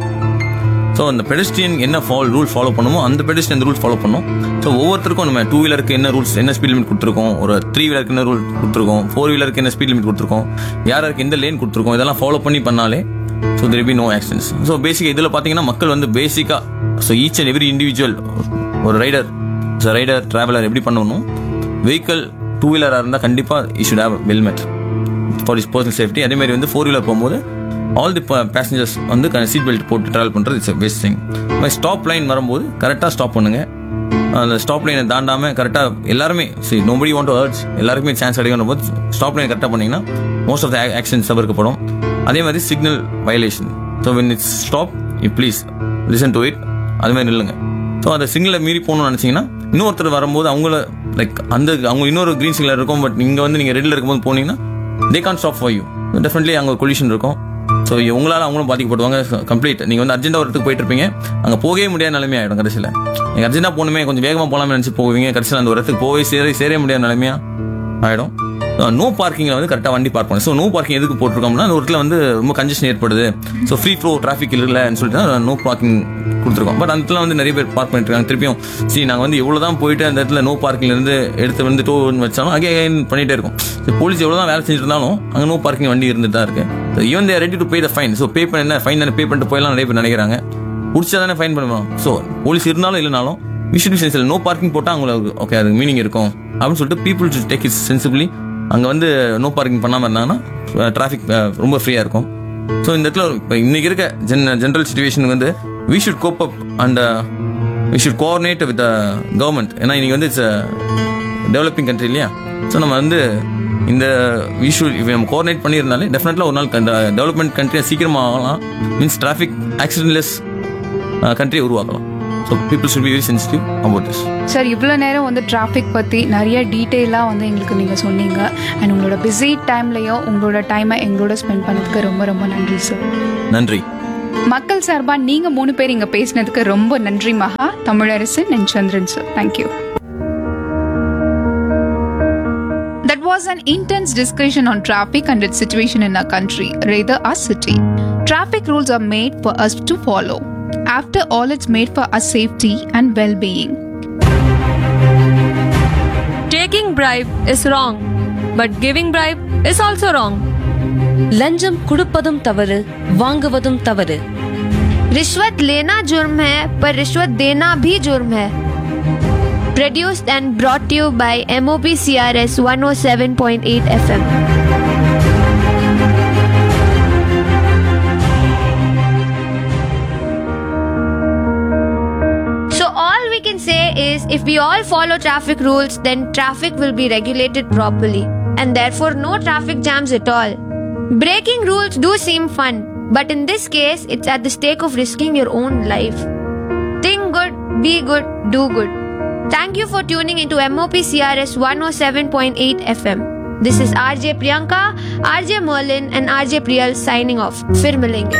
So அந்த பெடஸ்ட்ரியன் என்ன ஃபாலோ ரூல் ஃபாலோ பண்ணுமோ அந்த பெடஸ்ட்ரியன் அந்த ரூல் ஃபாலோ பண்ணும். ஸோ ஒவ்வொருத்தருக்கும் நம்ம டூ வீலருக்கு என்ன ரூல்ஸ் என்ன ஸ்பீட் லிமிட் கொடுத்துருக்கோம், ஒரு த்ரீ வீலருக்கு என்ன ரூல் கொடுத்துருக்கோம், ஃபோர் வீலருக்கு என்ன ஸ்பீட் லிமிட் கொடுத்துருக்கோம், யாருக்கு எந்த லேன் கொடுத்துருக்கோம், இதெல்லாம் ஃபாலோ பண்ணி பண்ணாலே so there be no accidents. So பேசிக்காக இதில் பார்த்தீங்கன்னா மக்கள் வந்து பேசிக்காக so each and every individual ஒரு ரைடர் ஸோ ரைடர் ட்ராவலர் எப்படி பண்ணணும், வெஹிக்கல் டூ வீலராக இருந்தால் கண்டிப்பாக you should have helmet for is personal safety. அதேமாதிரி வந்து ஃபோர் வீலர் போகும்போது ஆல் தி பேசஞ்சர்ஸ் வந்து சீட் பெல்ட் போட்டு ட்ராவல் பண்ணுறது it's best thing. Stop line வரும்போது கரெக்டாக ஸ்டாப் பண்ணுங்க. அந்த ஸ்டாப் லைனை தாண்டாமல் கரெக்டாக எல்லாருமே சரி நோபடி வாண்ட் டு ஹர்ட்ஸ் எல்லாருக்குமே சான்ஸ் கிடைக்கணும் போது ஸ்டாப் லைன் கரெக்டாக பண்ணிங்கன்னா மோஸ்ட் ஆஃப் த ஆக்சிடென்ட்ஸ் தவிர்க்கப்படும். அதே மாதிரி signal violation. So when it's stop you please listen to it, அது மாதிரி நில்லுங்க. ஸோ அந்த சிக்னலை மீறி போகணும்னு நினச்சிங்கன்னா இன்னொருத்தர் வரும்போது அவங்கள லைக் அந்த அவங்க இன்னொரு க்ரீன் சிக்னல் இருக்கும், பட் நீங்கள் வந்து நீங்கள் ரெட்டில் இருக்கும்போது போனீங்கன்னா தே can't stop for you. Definitely அங்கே ஒரு கொலிஷன் இருக்கும். ஸோ உங்களால் அவங்களும் பாதிக்கப்படுவாங்க. கம்ப்ளீட் நீங்கள் வந்து அர்ஜென்ட்டாக ஒரு இடத்துக்கு போயிட்டு இருப்பீங்க, அங்கே போகவே முடியாத நிலைமையாக ஆகிடும். கடைசியில் நீங்கள் அர்ஜென்ட்டாக போகணுமே கொஞ்சம் வேகமாக போகலாமே நினச்சி போவீங்க, கடைசியில் அந்த ஒரு இடத்துக்கு போய் சேர சேர முடியாத நிலைமையாக ஆகிடும். நோ பார்க்கிங்கில் வந்து கரெக்டாக வண்டி பார்க் பண்ணணும். ஸோ நோ பார்க்கிங் எதுக்கு போட்டிருக்கோம்னா அந்த இடத்துல வந்து ரொம்ப கன்ஜெஷன் ஏற்படுது, ஸோ ஃப்ரீ ஃப்ளோ டிராஃபிக் இல்லைன்னு சொல்லிட்டு தான் நோ பார்க்கிங் கொடுத்துருக்கோம். பட் அந்த இடத்துல வந்து நிறைய பேர் பார்க் பண்ணிட்டு இருக்காங்க. திருப்பியும் சரி நாங்கள் வந்து எவ்வளோ தான் போயிட்டு அந்த இடத்துல நோ பார்க்கிங்லேருந்து எடுத்து வந்து டோன்னு வச்சாலும் அங்கே அகைன் பண்ணிகிட்டே இருக்கும். ஸோ போலீஸ் எவ்வளோ தான் வேலை செஞ்சுருந்தாலும் அங்கே நோ பார்க்கிங் வண்டி இருந்துட்டு தான் இருக்குது. Even there ready to pay the fine. So பே பண்ண என்ன ஃபைன் தானே பே பண்ணிட்டு போயெல்லாம் நிறைய பேர் நினைக்கிறாங்க, பிடிச்சா தானே ஃபைன் பண்ணுவோம். ஸோ போலீஸ் இருந்தாலும் இல்லைனாலும் விஷுவல் சென்சில் நோ பார்க்கிங் போட்டால் அவங்களுக்கு ஓகே அதுக்கு மீனிங் இருக்கும் அப்படின்னு சொல்லிட்டு people to take it sensibly. அங்கே வந்து நோ பார்க்கிங் பண்ணாமல் இருந்தாங்கன்னா டிராஃபிக் ரொம்ப ஃப்ரீயாக இருக்கும். ஸோ இந்த இடத்துல இப்போ இன்னைக்கு இருக்க ஜென் ஜென்ரல் சுச்சுவேஷனுக்கு வந்து we should COPE up and we should coordinate with the government. ஏன்னா இன்னைக்கு வந்து இட்ஸ் டெவலப்பிங் கண்ட்ரி இல்லையா. ஸோ நம்ம வந்து இந்த இஷ்யூ நம்ம கோஆர்டினேட் பண்ணியிருந்தாலே டெஃபினெட்லாம் ஒரு நாள் டெவலப்மெண்ட் கண்ட்ரியை சீக்கிரமாக ஆகலாம். மீன்ஸ் டிராஃபிக் ஆக்சிடென்ட்லெஸ் கண்ட்ரியை உருவாக்கலாம். So people should be very sensitive about this. Sir இவ்வளோ நேரம் வந்து டிராஃபிக் பற்றி நிறைய டீட்டெயிலாக வந்து எங்களுக்கு நீங்கள் சொன்னீங்க. அண்ட் உங்களோட பிஸி டைம்லையும் உங்களோட டைமை எங்களோட ஸ்பெண்ட் பண்ணதுக்கு ரொம்ப ரொம்ப நன்றி சார். நன்றி. மக்கள் சார்பாக நீங்கள் மூணு பேர் இங்கே பேசினதுக்கு ரொம்ப நன்றி மகா, Tamilarasan and Chandran sir. Thank you. That was an intense discussion on traffic and its situation in our country, rather our city. Traffic rules are made for us to follow. After all, it's made for our safety and well-being. Taking bribe is wrong, but giving bribe is also wrong. லஞ்சம் கொடுப்பதும் தவறு, வாங்குவதும் தவறு. रिश्वत लेना जुर्म है, पर रिश्वत देना भी जुर्म है. Produced and brought to you by M O P C R S one oh seven point eight F M. So all we can say is, if we all follow traffic rules, then traffic will be regulated properly, and therefore no traffic jams at all. Breaking rules do seem fun, but in this case, it's at the stake of risking your own life. Think good, be good, do good. Thank you for tuning into M O P C R S one oh seven point eight F M. This is R J Priyanka, R J Merlin and R J Priyal signing off. Fir milenge.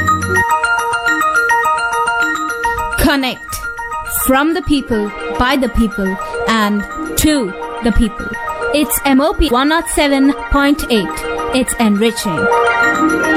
Connect from the people, by the people and to the people. It's M O P one oh seven point eight. It's enriching.